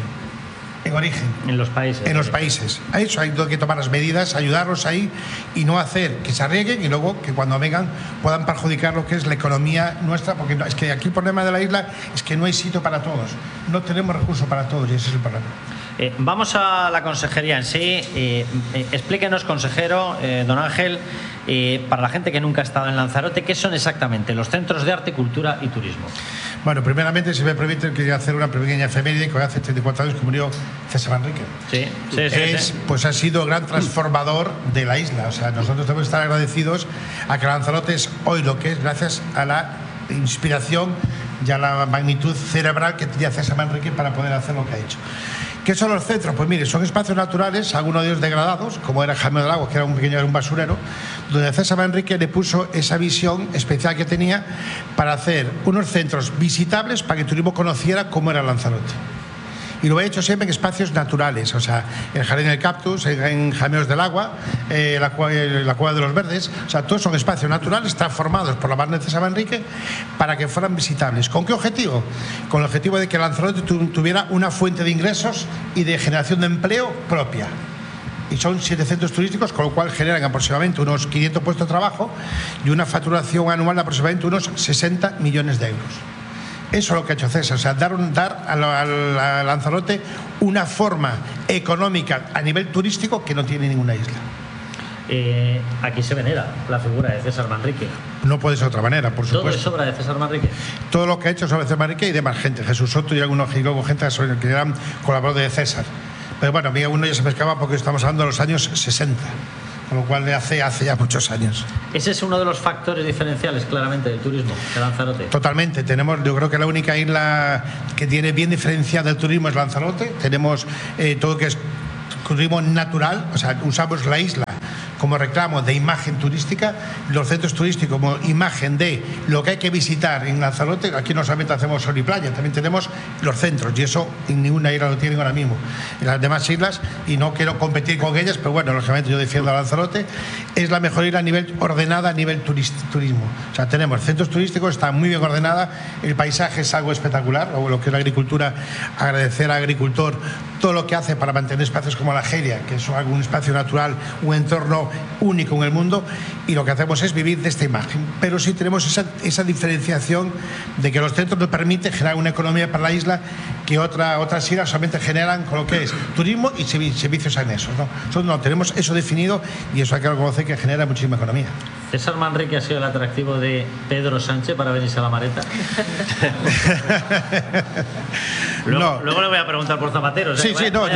En los países. En los países. A eso hay que tomar las medidas, ayudarlos ahí y no hacer que se arriesguen y luego que cuando vengan puedan perjudicar lo que es la economía nuestra, porque es que aquí el problema de la isla es que no hay sitio para todos. No tenemos recursos para todos y ese es el problema. Vamos a la consejería en sí. Explíquenos, consejero, don Ángel, para la gente que nunca ha estado en Lanzarote, ¿qué son exactamente los centros de arte, cultura y turismo? Bueno, primeramente, si me permiten, quería hacer una pequeña efeméride, que hace 34 años que murió César Manrique. Sí. Pues ha sido gran transformador de la isla. O sea, nosotros tenemos que estar agradecidos a que Lanzarote es hoy lo que es gracias a la inspiración ya la magnitud cerebral que tenía César Manrique para poder hacer lo que ha hecho. ¿Qué son los centros? Pues mire, son espacios naturales, algunos de ellos degradados, como era Jaime del Lago, que era un pequeño basurero, donde César Manrique le puso esa visión especial que tenía para hacer unos centros visitables para que el turismo conociera cómo era Lanzarote. Y lo he hecho siempre en espacios naturales, o sea, el Jardín del Cactus, en Jameos del Agua, la Cueva de los Verdes, o sea, todos son espacios naturales transformados por la mano de César Manrique para que fueran visitables. ¿Con qué objetivo? Con el objetivo de que Lanzarote tuviera una fuente de ingresos y de generación de empleo propia. Y son 7 centros turísticos, con lo cual generan aproximadamente unos 500 puestos de trabajo y una facturación anual de aproximadamente unos 60 millones de euros. Eso es lo que ha hecho César, o sea, dar a Lanzarote una forma económica a nivel turístico que no tiene ninguna isla. Aquí se venera la figura de César Manrique. No puede ser de otra manera, por supuesto. ¿Todo es obra de César Manrique? Todo lo que ha hecho sobre César Manrique y de más gente, Jesús Soto y algunos gente que eran colaboradores de César. Pero bueno, a mí uno ya se pescaba porque estamos hablando de los años 60. Con lo cual hace ya muchos años. Ese es uno de los factores diferenciales claramente del turismo de Lanzarote. Totalmente, yo creo que la única isla que tiene bien diferenciada el turismo es Lanzarote. Tenemos todo lo que es turismo natural, o sea, usamos la isla como reclamo de imagen turística, los centros turísticos como imagen de lo que hay que visitar en Lanzarote. Aquí no solamente hacemos sol y playa, también tenemos los centros, y eso en ninguna isla lo tienen ahora mismo. En las demás islas, y no quiero competir con ellas, pero bueno, lógicamente yo defiendo a Lanzarote, es la mejor isla a nivel ordenada, a nivel turismo. O sea, tenemos centros turísticos, está muy bien ordenada, el paisaje es algo espectacular, o lo que es la agricultura, agradecer al agricultor todo lo que hace para mantener espacios como la Geria, que es un espacio natural, un entorno único en el mundo, y lo que hacemos es vivir de esta imagen. Pero sí tenemos esa diferenciación de que los centros nos permiten generar una economía para la isla que otras islas solamente generan con lo que es turismo y servicios anexos, ¿no? Nosotros no tenemos eso definido, y eso hay que reconocer que genera muchísima economía. ¿César Manrique ha sido el atractivo de Pedro Sánchez para venirse a la Mareta? Luego le voy a preguntar por Zapatero. Sí, no,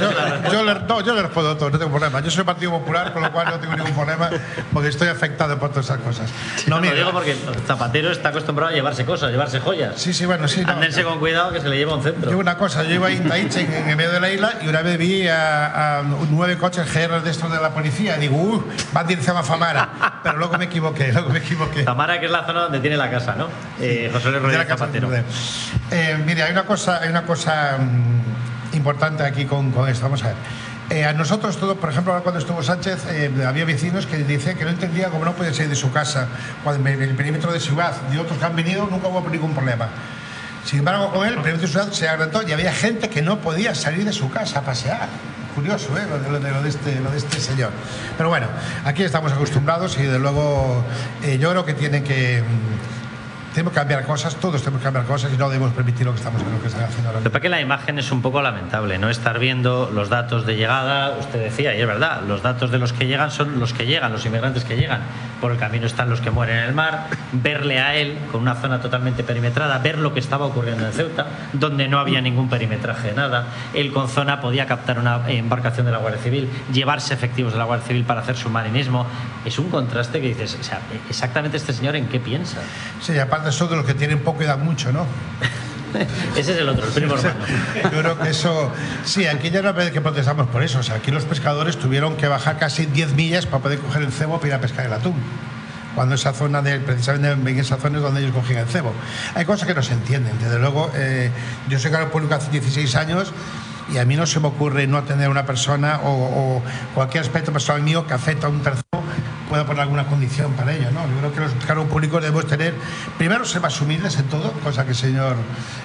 yo le respondo todo, no tengo problema. Yo soy Partido Popular, con lo cual no tengo ningún problema, porque estoy afectado por todas esas cosas. No, lo digo porque Zapatero está acostumbrado a llevarse cosas, a llevarse joyas. Sí, bueno, sí. Ándense con cuidado que se le lleva un centro. Yo una cosa, yo iba a Intaiche en el medio de la isla y una vez vi a 9 coches GR de estos de la policía y digo, van dirección a Famara, pero luego me equivoqué. Famara, que es la zona donde tiene la casa, ¿no? José Luis Rodríguez Zapatero. Mire, hay una cosa importante aquí con esto. Vamos a ver. A nosotros todos, por ejemplo, ahora cuando estuvo Sánchez, había vecinos que decían que no entendían cómo no podía salir de su casa cuando en el perímetro de ciudad, y otros que han venido nunca hubo ningún problema. Sin embargo, con él, el perímetro de ciudad se agrandó y había gente que no podía salir de su casa a pasear. Curioso, lo de este señor. Pero bueno, aquí estamos acostumbrados y, desde luego, yo creo que tenemos que cambiar cosas, todos tenemos que cambiar cosas, y no debemos permitir lo que están haciendo ahora. Lo que pasa es que la imagen es un poco lamentable, no estar viendo los datos de llegada. Usted decía, y es verdad, los datos de los que llegan son los que llegan, los inmigrantes que llegan. Por el camino están los que mueren en el mar. Verle a él con una zona totalmente perimetrada, ver lo que estaba ocurriendo en Ceuta, donde no había ningún perimetraje de nada. Él con zona podía captar una embarcación de la Guardia Civil, llevarse efectivos de la Guardia Civil para hacer submarinismo. Es un contraste que dices, o sea, exactamente este señor en qué piensa. Sí, aparte son de los que tienen poco y dan mucho, ¿no? Ese es el otro, el primo hermano. Yo creo que eso... Sí, aquí ya no vez que protestamos por eso. O sea, aquí los pescadores tuvieron que bajar casi 10 millas para poder coger el cebo para ir a pescar el atún. Cuando esa zona, precisamente en esa zona es donde ellos cogían el cebo. Hay cosas que no se entienden. Desde luego, yo soy cargo público hace 16 años y a mí no se me ocurre no atender a una persona o cualquier aspecto personal mío que afecta a un tercero pueda poner alguna condición para ello, ¿no? Yo creo que los cargos públicos debemos tener, primero, ser más humildes en todo, cosa que el señor,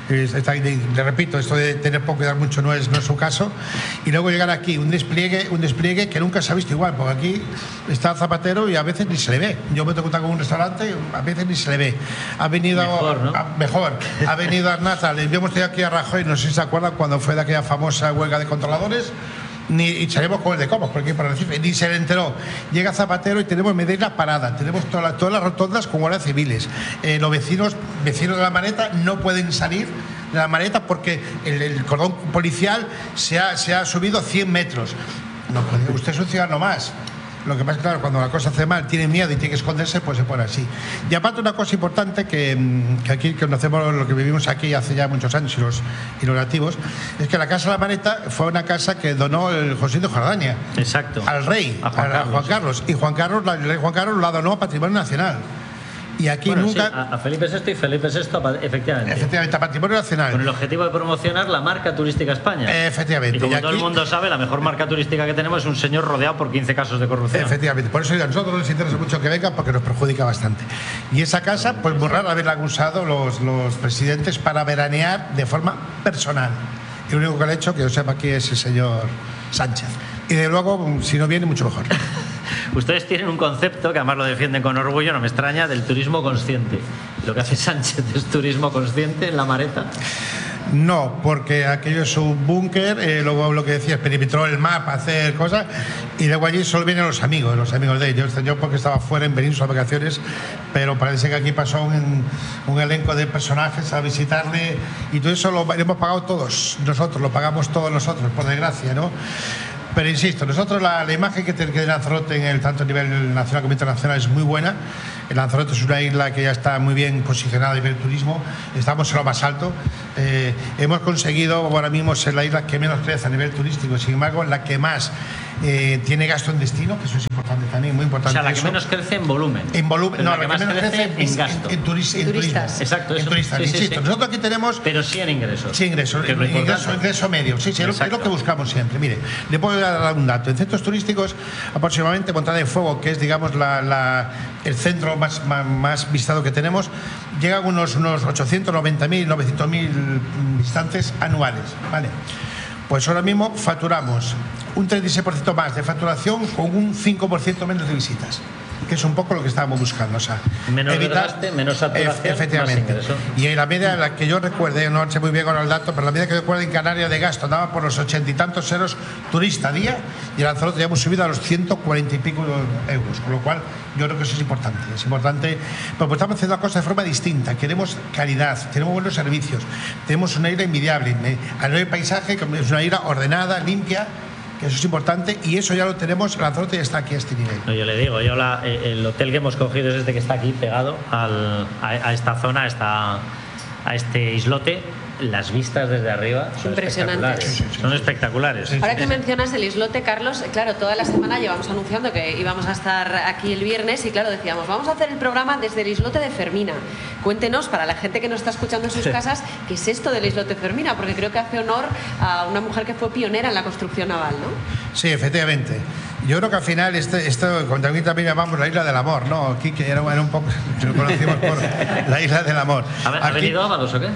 le repito, esto de tener poco y dar mucho no es su caso, y luego llegar aquí, un despliegue que nunca se ha visto igual, porque aquí está Zapatero y a veces ni se le ve. Yo me tengo que con un restaurante y a veces ni se le ve. Ha venido mejor, ha venido Arnata, le hemos tenido aquí a Rajoy, no sé si se acuerdan cuando fue de aquella famosa huelga de controladores, y salimos con el de Comos, porque para decir, ni se le enteró. Llega Zapatero y tenemos Medina parada, tenemos todas las rotondas con guardias civiles. Los vecinos de la Mareta no pueden salir de la Mareta porque el cordón policial se ha subido 100 metros. No, usted es un ciudadano más. Lo que pasa es que, claro, cuando la cosa hace mal, tiene miedo y tiene que esconderse, pues se pone así. Y aparte una cosa importante que aquí conocemos, lo que vivimos aquí hace ya muchos años y los nativos, es que la Casa de la Mareta fue una casa que donó el José de Jordania. Exacto. Al rey, a Juan Carlos. Y el rey Juan Carlos la donó a Patrimonio Nacional. Y aquí nunca... Sí, a Felipe VI y Felipe VI, efectivamente. Efectivamente, a Patrimonio Nacional. Con el objetivo de promocionar la marca turística España. Efectivamente. Y como todo el mundo sabe, la mejor marca turística que tenemos es un señor rodeado por 15 casos de corrupción. Efectivamente. Por eso a nosotros nos interesa mucho que venga, porque nos perjudica bastante. Y esa casa, pues muy rara vez la han usado los presidentes para veranear de forma personal. Y lo único que le ha hecho, que yo sepa aquí, es el señor Sánchez. Y de luego, si no viene, mucho mejor. Ustedes tienen un concepto, que además lo defienden con orgullo, no me extraña, del turismo consciente. Lo que hace Sánchez es turismo consciente en la Mareta. No, porque aquello es un búnker, luego lo que decías, perimetró el mapa, hacer cosas, y luego allí solo vienen los amigos de ellos. Yo porque estaba fuera en Berlín, sus vacaciones, pero parece que aquí pasó un elenco de personajes a visitarle, y todo eso lo hemos pagado todos nosotros, lo pagamos todos nosotros, por desgracia, ¿no? Pero insisto, nosotros la imagen que tiene Lanzarote tanto a nivel nacional como internacional es muy buena. Lanzarote es una isla que ya está muy bien posicionada a nivel turismo, estamos en lo más alto. Hemos conseguido ahora mismo ser la isla que menos crece a nivel turístico, sin embargo la que más tiene gasto en destino, que eso es importante también, muy importante. O sea, la que menos crece en volumen. En volumen, no, la que menos crece en gasto. En turistas. Exacto, en turistas. Sí, insisto, nosotros aquí tenemos... Pero sí en ingresos. Sí, ingreso medio. Sí, es lo que buscamos siempre. Mire, le puedo dar un dato. En centros turísticos, aproximadamente Montaña de Fuego, que es, digamos, el centro más visitado que tenemos, llegan unos 890.000, 900.000 visitantes anuales, ¿vale? Pues ahora mismo facturamos un 36% más de facturación con un 5% menos de visitas, que es un poco lo que estábamos buscando. O sea, menos desgaste, menos saturación, efectivamente. Más ingreso. Y la media, la que yo recuerde, no sé muy bien con el dato, pero la media que yo recuerdo en Canarias de gasto andaba por los 80 y tantos euros turista día, y en Lanzarote ya hemos subido a los 140 y pico euros, con lo cual yo creo que eso es importante. Es importante, porque estamos haciendo las cosas de forma distinta. Queremos calidad, tenemos buenos servicios, tenemos una isla envidiable. A nivel de paisaje, es una isla ordenada, limpia, que eso es importante, y eso ya lo tenemos. Lanzarote ya está aquí a este nivel. No, yo le digo, el hotel que hemos cogido es este que está aquí pegado a esta zona, a este islote. Las vistas desde arriba son espectaculares. Son espectaculares. Ahora que mencionas el islote, Carlos, claro, toda la semana llevamos anunciando que íbamos a estar aquí el viernes, y claro, decíamos, vamos a hacer el programa desde el islote de Fermina. Cuéntenos, para la gente que nos está escuchando en sus casas, ¿qué es esto del islote Fermina? Porque creo que hace honor a una mujer que fue pionera en la construcción naval, ¿no? Sí, efectivamente. Yo creo que al final esto también llamamos la Isla del Amor, ¿no? Aquí que era un poco, lo conocimos por la Isla del Amor. ¿Ha venido Ábalos o qué?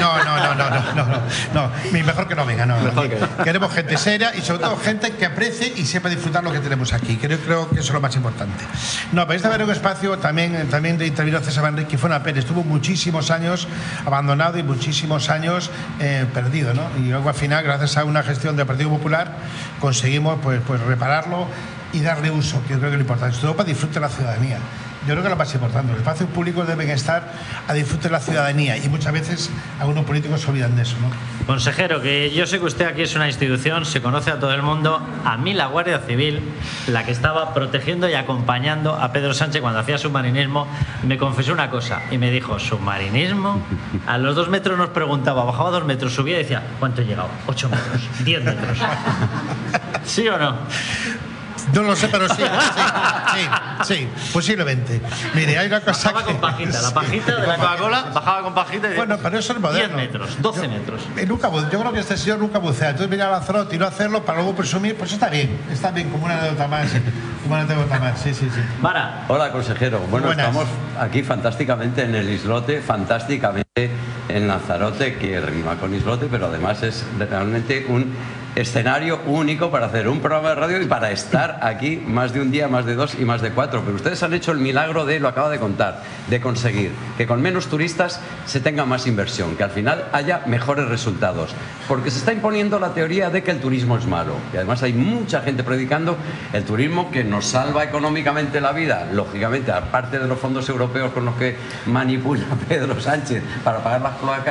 No, mejor que no venga, no. Queremos gente seria y sobre todo gente que aprecie y sepa disfrutar lo que tenemos aquí. Creo que eso es lo más importante. No, pero este era un espacio también intervino César Manrique, que fue una pena. Estuvo muchísimos años abandonado y muchísimos años perdido, ¿no? Y luego al final, gracias a una gestión del Partido Popular, conseguimos pues repararlo y darle uso, que yo creo que es lo importante, sobre todo para disfrute de la ciudadanía. Yo creo que es lo más importante. Los espacios públicos deben estar a disfrute de la ciudadanía, y muchas veces algunos políticos se olvidan de eso, ¿no? Consejero, que yo sé que usted aquí es una institución, se conoce a todo el mundo. A mí la Guardia Civil, la que estaba protegiendo y acompañando a Pedro Sánchez cuando hacía submarinismo, me confesó una cosa y me dijo, ¿submarinismo? A los 2 metros nos preguntaba, bajaba 2 metros, subía y decía, ¿cuánto he llegado? 8 metros, 10 metros. ¿Sí o no? No lo sé, pero sí, posiblemente. Mire, hay una cosa bajaba con pajita, la pajita de la Coca-Cola bajaba con pajita. Bueno, pero eso es moderno. 10 metros, 12 metros. Yo creo que este señor nunca bucea. Entonces venir a Lanzarote y no hacerlo para luego presumir, pues está bien, como una anécdota más. Sí. Mara. Hola, consejero. Bueno, estamos aquí fantásticamente en el islote, fantásticamente en Lanzarote, que rima con islote, pero además es realmente un escenario único para hacer un programa de radio y para estar aquí más de un día, más de 2 y más de 4. Pero ustedes han hecho el milagro lo acaba de contar, de conseguir que con menos turistas se tenga más inversión, que al final haya mejores resultados. Porque se está imponiendo la teoría de que el turismo es malo. Y además hay mucha gente predicando el turismo que nos salva económicamente la vida. Lógicamente, aparte de los fondos europeos con los que manipula Pedro Sánchez para pagar las cloacas,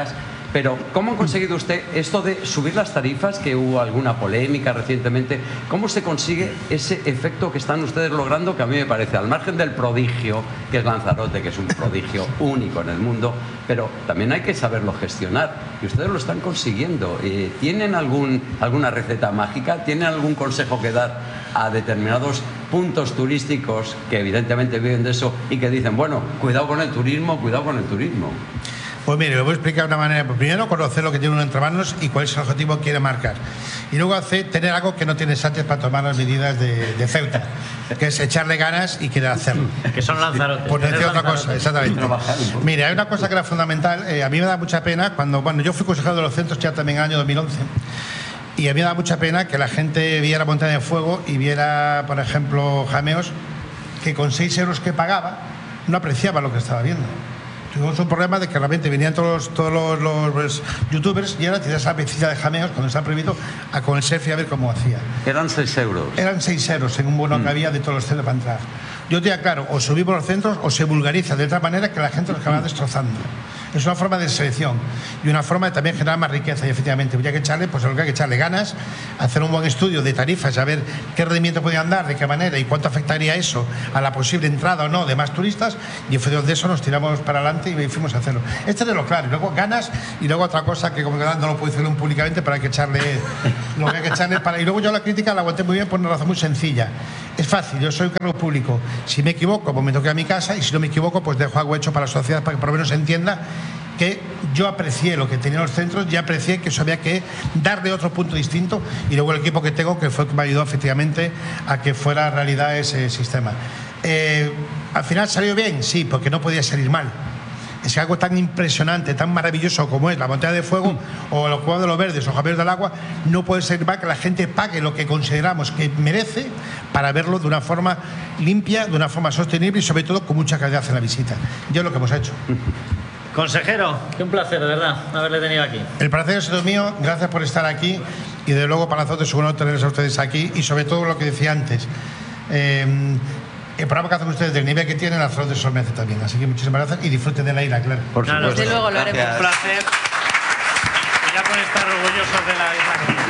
Pero ¿cómo ha conseguido usted esto de subir las tarifas, que hubo alguna polémica recientemente? ¿Cómo se consigue ese efecto que están ustedes logrando, que a mí me parece, al margen del prodigio que es Lanzarote, que es un prodigio único en el mundo, pero también hay que saberlo gestionar, y ustedes lo están consiguiendo? ¿Tienen alguna receta mágica? ¿Tienen algún consejo que dar a determinados puntos turísticos que evidentemente viven de eso y que dicen, bueno, cuidado con el turismo, cuidado con el turismo? Pues mire, le voy a explicar de una manera. Pues primero, conocer lo que tiene uno entre manos y cuál es el objetivo que quiere marcar. Y luego tener algo que no tiene Sánchez para tomar las medidas de Ceuta, que es echarle ganas y querer hacerlo. Que son Lanzarote. Por decir otra cosa, exactamente. Mire, hay una cosa que era fundamental. A mí me da mucha pena cuando yo fui consejero de los centros ya también en el año 2011. Y a mí me da mucha pena que la gente viera Montaña de Fuego y viera, por ejemplo, Jameos, que con 6 euros que pagaba no apreciaba lo que estaba viendo. Tuvimos un problema de que realmente venían todos los youtubers y ahora tiras la pesita de Jameos cuando está prohibido con el selfie a ver cómo hacía. Eran 6 euros. Eran 6 euros en un bono que había de todos los centros para entrar. Yo te digo, claro, o subimos los centros o se vulgariza de tal manera que la gente los acaba destrozando. Es una forma de selección y una forma de también generar más riqueza, y efectivamente habría que echarle, pues lo que hay que echarle ganas, hacer un buen estudio de tarifas, saber qué rendimiento podían dar, de qué manera y cuánto afectaría eso a la posible entrada o no de más turistas, y en función de eso nos tiramos para adelante y fuimos a hacerlo. Este es lo claro, y luego ganas, y luego otra cosa que como que no lo puedo decir públicamente, pero hay que echarle lo que hay que echarle para. Y luego yo la crítica la aguanté muy bien por una razón muy sencilla. Es fácil, yo soy un cargo público, si me equivoco pues me toqué a mi casa, y si no me equivoco pues dejo algo hecho para la sociedad para que por lo menos se entienda que yo aprecié lo que tenían los centros, ya aprecié que eso había que darle otro punto distinto, y luego el equipo que tengo, que fue el que me ayudó efectivamente a que fuera realidad ese sistema. ¿Al final salió bien? Sí, porque no podía salir mal. Es algo tan impresionante, tan maravilloso como es la Montaña de Fuego o los Cuevas de los Verdes o Javier del Agua, no puede ser mal que la gente pague lo que consideramos que merece para verlo de una forma limpia, de una forma sostenible y sobre todo con mucha calidad en la visita. Y es lo que hemos hecho. Consejero, qué un placer, de verdad, haberle tenido aquí. El placer ha sido mío, gracias por estar aquí, y de luego para nosotros es un honor tenerles a ustedes aquí, y sobre todo lo que decía antes, el programa que hacen ustedes del nivel que tienen, la flor de sol merece también. Así que muchísimas gracias y disfruten de la isla, claro. Por supuesto. Desde luego lo haremos. Un placer. Y ya pueden estar orgullosos de la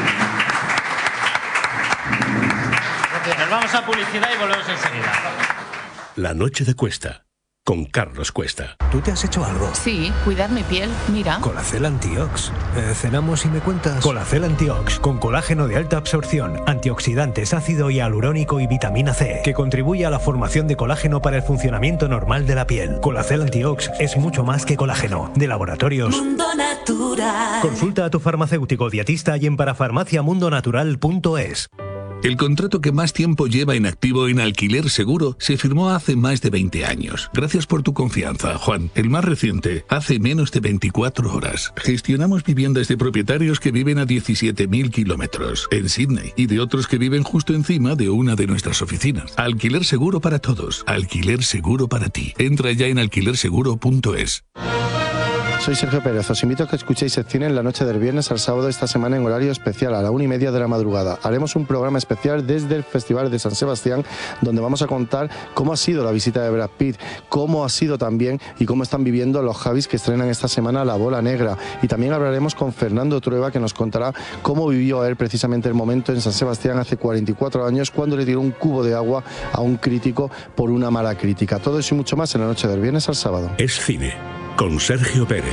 isla. Nos vamos a publicidad y volvemos enseguida. La noche de Cuesta, con Carlos Cuesta. ¿Tú te has hecho algo? Sí, cuidar mi piel, mira. Colacel Antiox. Cenamos y me cuentas. Colacel Antiox, con colágeno de alta absorción, antioxidantes, ácido hialurónico y vitamina C, que contribuye a la formación de colágeno para el funcionamiento normal de la piel. Colacel Antiox es mucho más que colágeno. De Laboratorios Mundo Natural. Consulta a tu farmacéutico dietista y en parafarmaciamundonatural.es. El contrato que más tiempo lleva en activo en Alquiler Seguro se firmó hace más de 20 años. Gracias por tu confianza, Juan. El más reciente, hace menos de 24 horas. Gestionamos viviendas de propietarios que viven a 17.000 kilómetros en Sydney y de otros que viven justo encima de una de nuestras oficinas. Alquiler Seguro para todos. Alquiler Seguro para ti. Entra ya en alquilerseguro.es. Soy Sergio Pérez, os invito a que escuchéis Secciones la noche del viernes al sábado de esta semana en horario especial a la 1:30 de la madrugada. Haremos un programa especial desde el Festival de San Sebastián, donde vamos a contar cómo ha sido la visita de Brad Pitt, cómo ha sido también y cómo están viviendo los Javis que estrenan esta semana La Bola Negra. Y también hablaremos con Fernando Trueba, que nos contará cómo vivió él precisamente el momento en San Sebastián hace 44 años cuando le tiró un cubo de agua a un crítico por una mala crítica. Todo eso y mucho más en la noche del viernes al sábado. Es cine, con Sergio Pérez.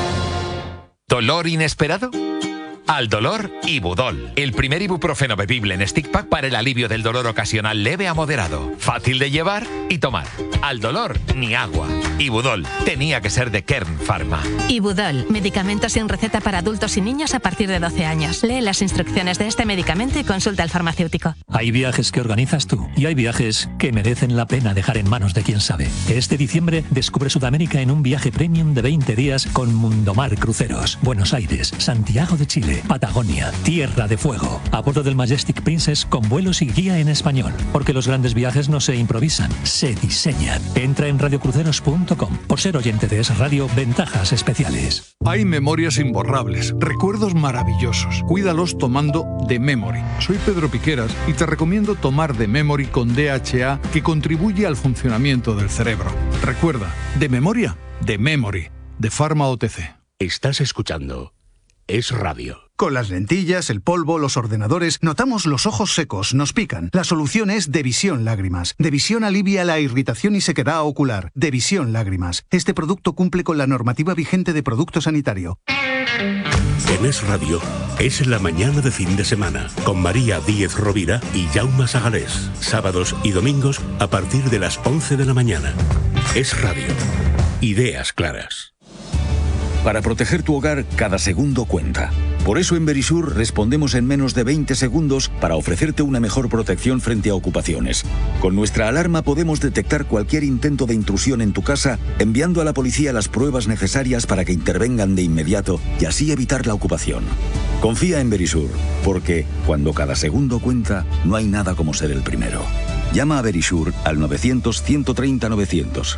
¿Dolor inesperado? Aldolor Ibudol, el primer ibuprofeno bebible en stick pack para el alivio del dolor ocasional leve a moderado. Fácil de llevar y tomar. Aldolor ni agua. Ibudol tenía que ser de Kern Pharma. Ibudol, medicamento sin receta para adultos y niños a partir de 12 años. Lee las instrucciones de este medicamento y consulta al farmacéutico. Hay viajes que organizas tú y hay viajes que merecen la pena dejar en manos de quien sabe. Este diciembre descubre Sudamérica en un viaje premium de 20 días con Mundomar Cruceros. Buenos Aires, Santiago de Chile, Patagonia, Tierra de Fuego, a bordo del Majestic Princess con vuelos y guía en español, porque los grandes viajes no se improvisan, se diseñan. Entra en radiocruceros.com. Por ser oyente de Es Radio, ventajas especiales. Hay memorias imborrables, recuerdos maravillosos. Cuídalos tomando The Memory. Soy Pedro Piqueras y te recomiendo tomar The Memory con DHA, que contribuye al funcionamiento del cerebro. Recuerda, de memoria, The Memory, de Pharma OTC. Estás escuchando Es Radio. Con las lentillas, el polvo, los ordenadores, notamos los ojos secos, nos pican. La solución es Devisión Lágrimas. Devisión alivia la irritación y sequedad ocular. Devisión Lágrimas. Este producto cumple con la normativa vigente de producto sanitario. En Es Radio, es la mañana de fin de semana, con María Díez Rovira y Jaume Sagalés. Sábados y domingos a partir de las 11 de la mañana. Es Radio. Ideas claras. Para proteger tu hogar, cada segundo cuenta. Por eso en Verisur respondemos en menos de 20 segundos para ofrecerte una mejor protección frente a ocupaciones. Con nuestra alarma podemos detectar cualquier intento de intrusión en tu casa, enviando a la policía las pruebas necesarias para que intervengan de inmediato y así evitar la ocupación. Confía en Verisur, porque cuando cada segundo cuenta, no hay nada como ser el primero. Llama a Verisur al 900-130-900.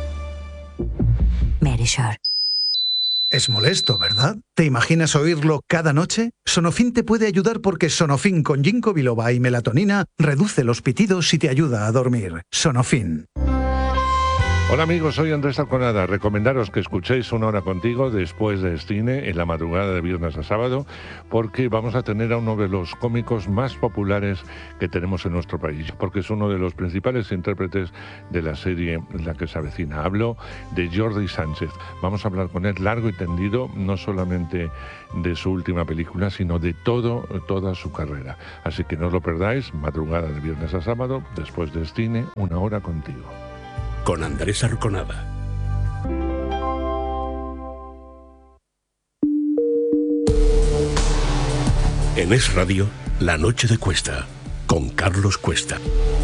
Verisur. Es molesto, ¿verdad? ¿Te imaginas oírlo cada noche? Sonofin te puede ayudar porque Sonofin con ginkgo biloba y melatonina reduce los pitidos y te ayuda a dormir. Sonofin. Hola amigos, soy Andrés Arconada. Recomendaros que escuchéis Una Hora Contigo después de cine en la madrugada de viernes a sábado, porque vamos a tener a uno de los cómicos más populares que tenemos en nuestro país, porque es uno de los principales intérpretes de la serie La que se avecina. Hablo de Jordi Sánchez. Vamos a hablar con él largo y tendido, no solamente de su última película, sino de toda su carrera. Así que no os lo perdáis, madrugada de viernes a sábado, después de cine, Una Hora Contigo. Con Andrés Arconada. En Es Radio, La Noche de Cuesta, con Carlos Cuesta.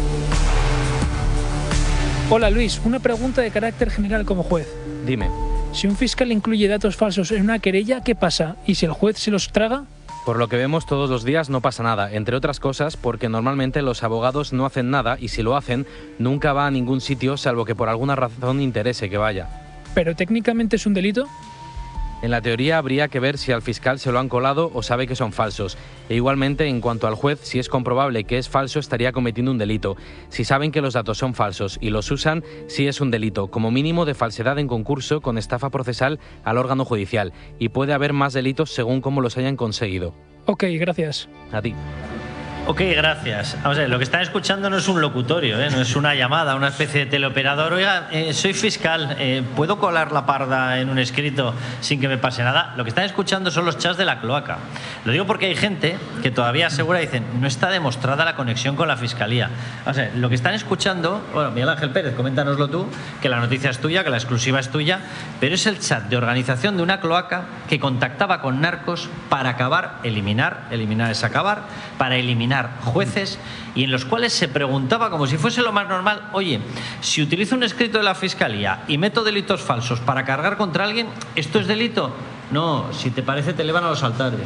Hola Luis, una pregunta de carácter general como juez. Dime. Si un fiscal incluye datos falsos en una querella, ¿qué pasa? ¿Y si el juez se los traga? Por lo que vemos todos los días no pasa nada, entre otras cosas porque normalmente los abogados no hacen nada y si lo hacen, nunca va a ningún sitio salvo que por alguna razón interese que vaya. ¿Pero técnicamente es un delito? En la teoría habría que ver si al fiscal se lo han colado o sabe que son falsos. E igualmente, en cuanto al juez, si es comprobable que es falso, estaría cometiendo un delito. Si saben que los datos son falsos y los usan, sí es un delito, como mínimo de falsedad en concurso con estafa procesal al órgano judicial. Y puede haber más delitos según cómo los hayan conseguido. Ok, gracias. A ti. Ok, gracias. Vamos a ver, lo que están escuchando no es un locutorio, no es una llamada, una especie de teleoperador. Oiga, soy fiscal, ¿puedo colar la parda en un escrito sin que me pase nada? Lo que están escuchando son los chats de la cloaca. Lo digo porque hay gente que todavía asegura, dicen, no está demostrada la conexión con la fiscalía. O sea, lo que están escuchando, bueno, Miguel Ángel Pérez, coméntanoslo tú, que la noticia es tuya, que la exclusiva es tuya, pero es el chat de organización de una cloaca que contactaba con narcos para eliminar es acabar, para eliminar jueces y en los cuales se preguntaba como si fuese lo más normal, oye, si utilizo un escrito de la fiscalía y meto delitos falsos para cargar contra alguien, ¿esto es delito? No, si te parece te elevan a los altares.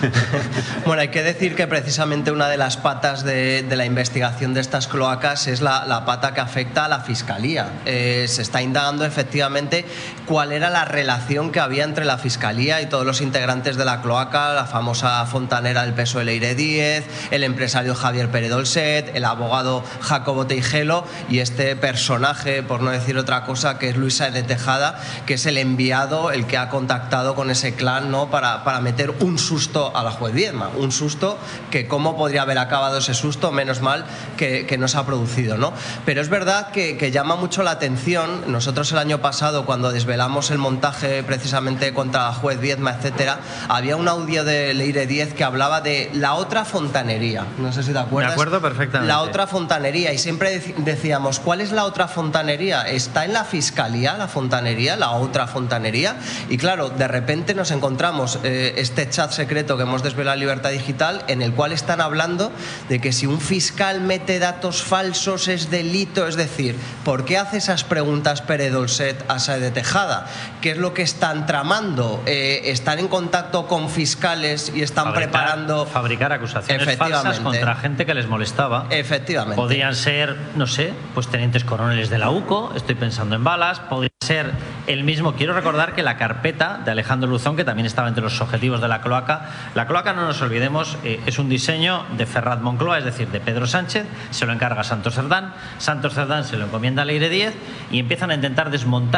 Bueno, hay que decir que precisamente una de las patas de la investigación de estas cloacas es la pata que afecta a la Fiscalía. Se está indagando efectivamente cuál era la relación que había entre la Fiscalía y todos los integrantes de la cloaca, la famosa fontanera del PSOE Leire Díez, el empresario Javier Pérez Dolcet, el abogado Jacobo Teijelo y este personaje, por no decir otra cosa, que es Luis Sáenz de Tejada, que es el enviado, el que ha contactado con ese clan, ¿no? para meter un susto a la juez Viedma, un susto que cómo podría haber acabado ese susto, menos mal que no se ha producido, ¿no? Pero es verdad que llama mucho la atención. Nosotros el año pasado, cuando desvelamos el montaje precisamente contra la juez Viedma, etcétera, había un audio de Leire Díez que hablaba de la otra fontanería, no sé si te acuerdas. De acuerdo, perfectamente. La otra fontanería, y siempre decíamos, ¿cuál es la otra fontanería? ¿Está en la Fiscalía la fontanería, la otra fontanería? Y claro, de repente nos encontramos este chat secreto que hemos desvelado en Libertad Digital, en el cual están hablando de que si un fiscal mete datos falsos es delito. Es decir, ¿por qué hace esas preguntas Pérez Dolcet a Sáenz de Tejada? ¿Qué es lo que están tramando? ¿Están en contacto con fiscales y están preparando... Fabricar acusaciones falsas contra gente que les molestaba. Efectivamente. Podrían ser, no sé, pues tenientes coroneles de la UCO, estoy pensando en Balas, podría ser el mismo. Quiero recordar que la carpeta de Alejandro Luzón, que también estaba entre los objetivos de la cloaca, no nos olvidemos, es un diseño de Ferrat Moncloa, es decir, de Pedro Sánchez, se lo encarga Santos Cerdán se lo encomienda a Leire Díez y empiezan a intentar desmontar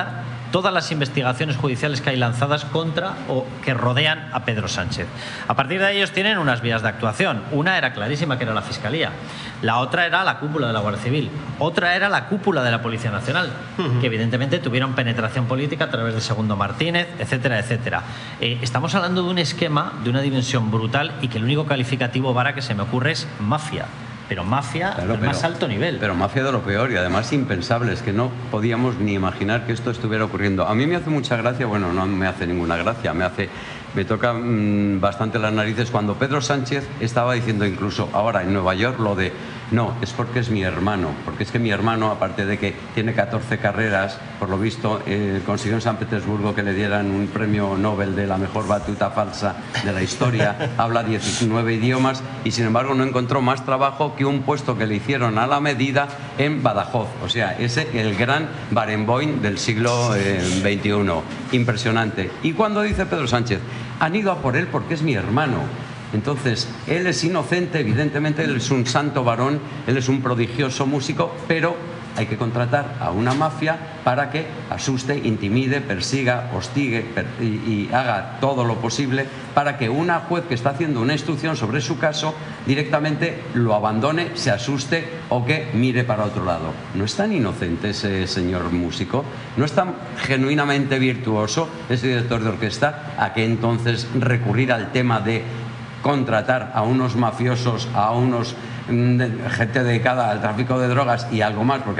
todas las investigaciones judiciales que hay lanzadas contra o que rodean a Pedro Sánchez. A partir de ahí ellos tienen unas vías de actuación. Una era clarísima, que era la Fiscalía. La otra era la cúpula de la Guardia Civil. Otra era la cúpula de la Policía Nacional, que evidentemente tuvieron penetración política a través de Segundo Martínez, etcétera, etcétera. Estamos hablando de un esquema de una dimensión brutal y que el único calificativo vara que se me ocurre es mafia. Pero mafia del más alto nivel. Pero mafia de lo peor y además impensable. Es que no podíamos ni imaginar que esto estuviera ocurriendo. A mí me hace mucha gracia, bueno, no me hace ninguna gracia, me toca bastante las narices cuando Pedro Sánchez estaba diciendo incluso ahora en Nueva York lo de no, es porque es mi hermano, porque es que mi hermano, aparte de que tiene 14 carreras, por lo visto consiguió en San Petersburgo que le dieran un premio Nobel de la mejor batuta falsa de la historia, habla 19 idiomas y sin embargo no encontró más trabajo que un puesto que le hicieron a la medida en Badajoz, o sea, el gran Barenboim del siglo XXI, impresionante. Y cuando dice Pedro Sánchez, han ido a por él porque es mi hermano. Entonces, él es inocente, evidentemente, él es un santo varón, él es un prodigioso músico, pero hay que contratar a una mafia para que asuste, intimide, persiga, hostigue y haga todo lo posible para que una juez que está haciendo una instrucción sobre su caso directamente lo abandone, se asuste o que mire para otro lado. ¿No es tan inocente ese señor músico? ¿No es tan genuinamente virtuoso ese director de orquesta? ¿A qué entonces recurrir al tema de contratar a unos mafiosos, a unos gente dedicada al tráfico de drogas y algo más? Porque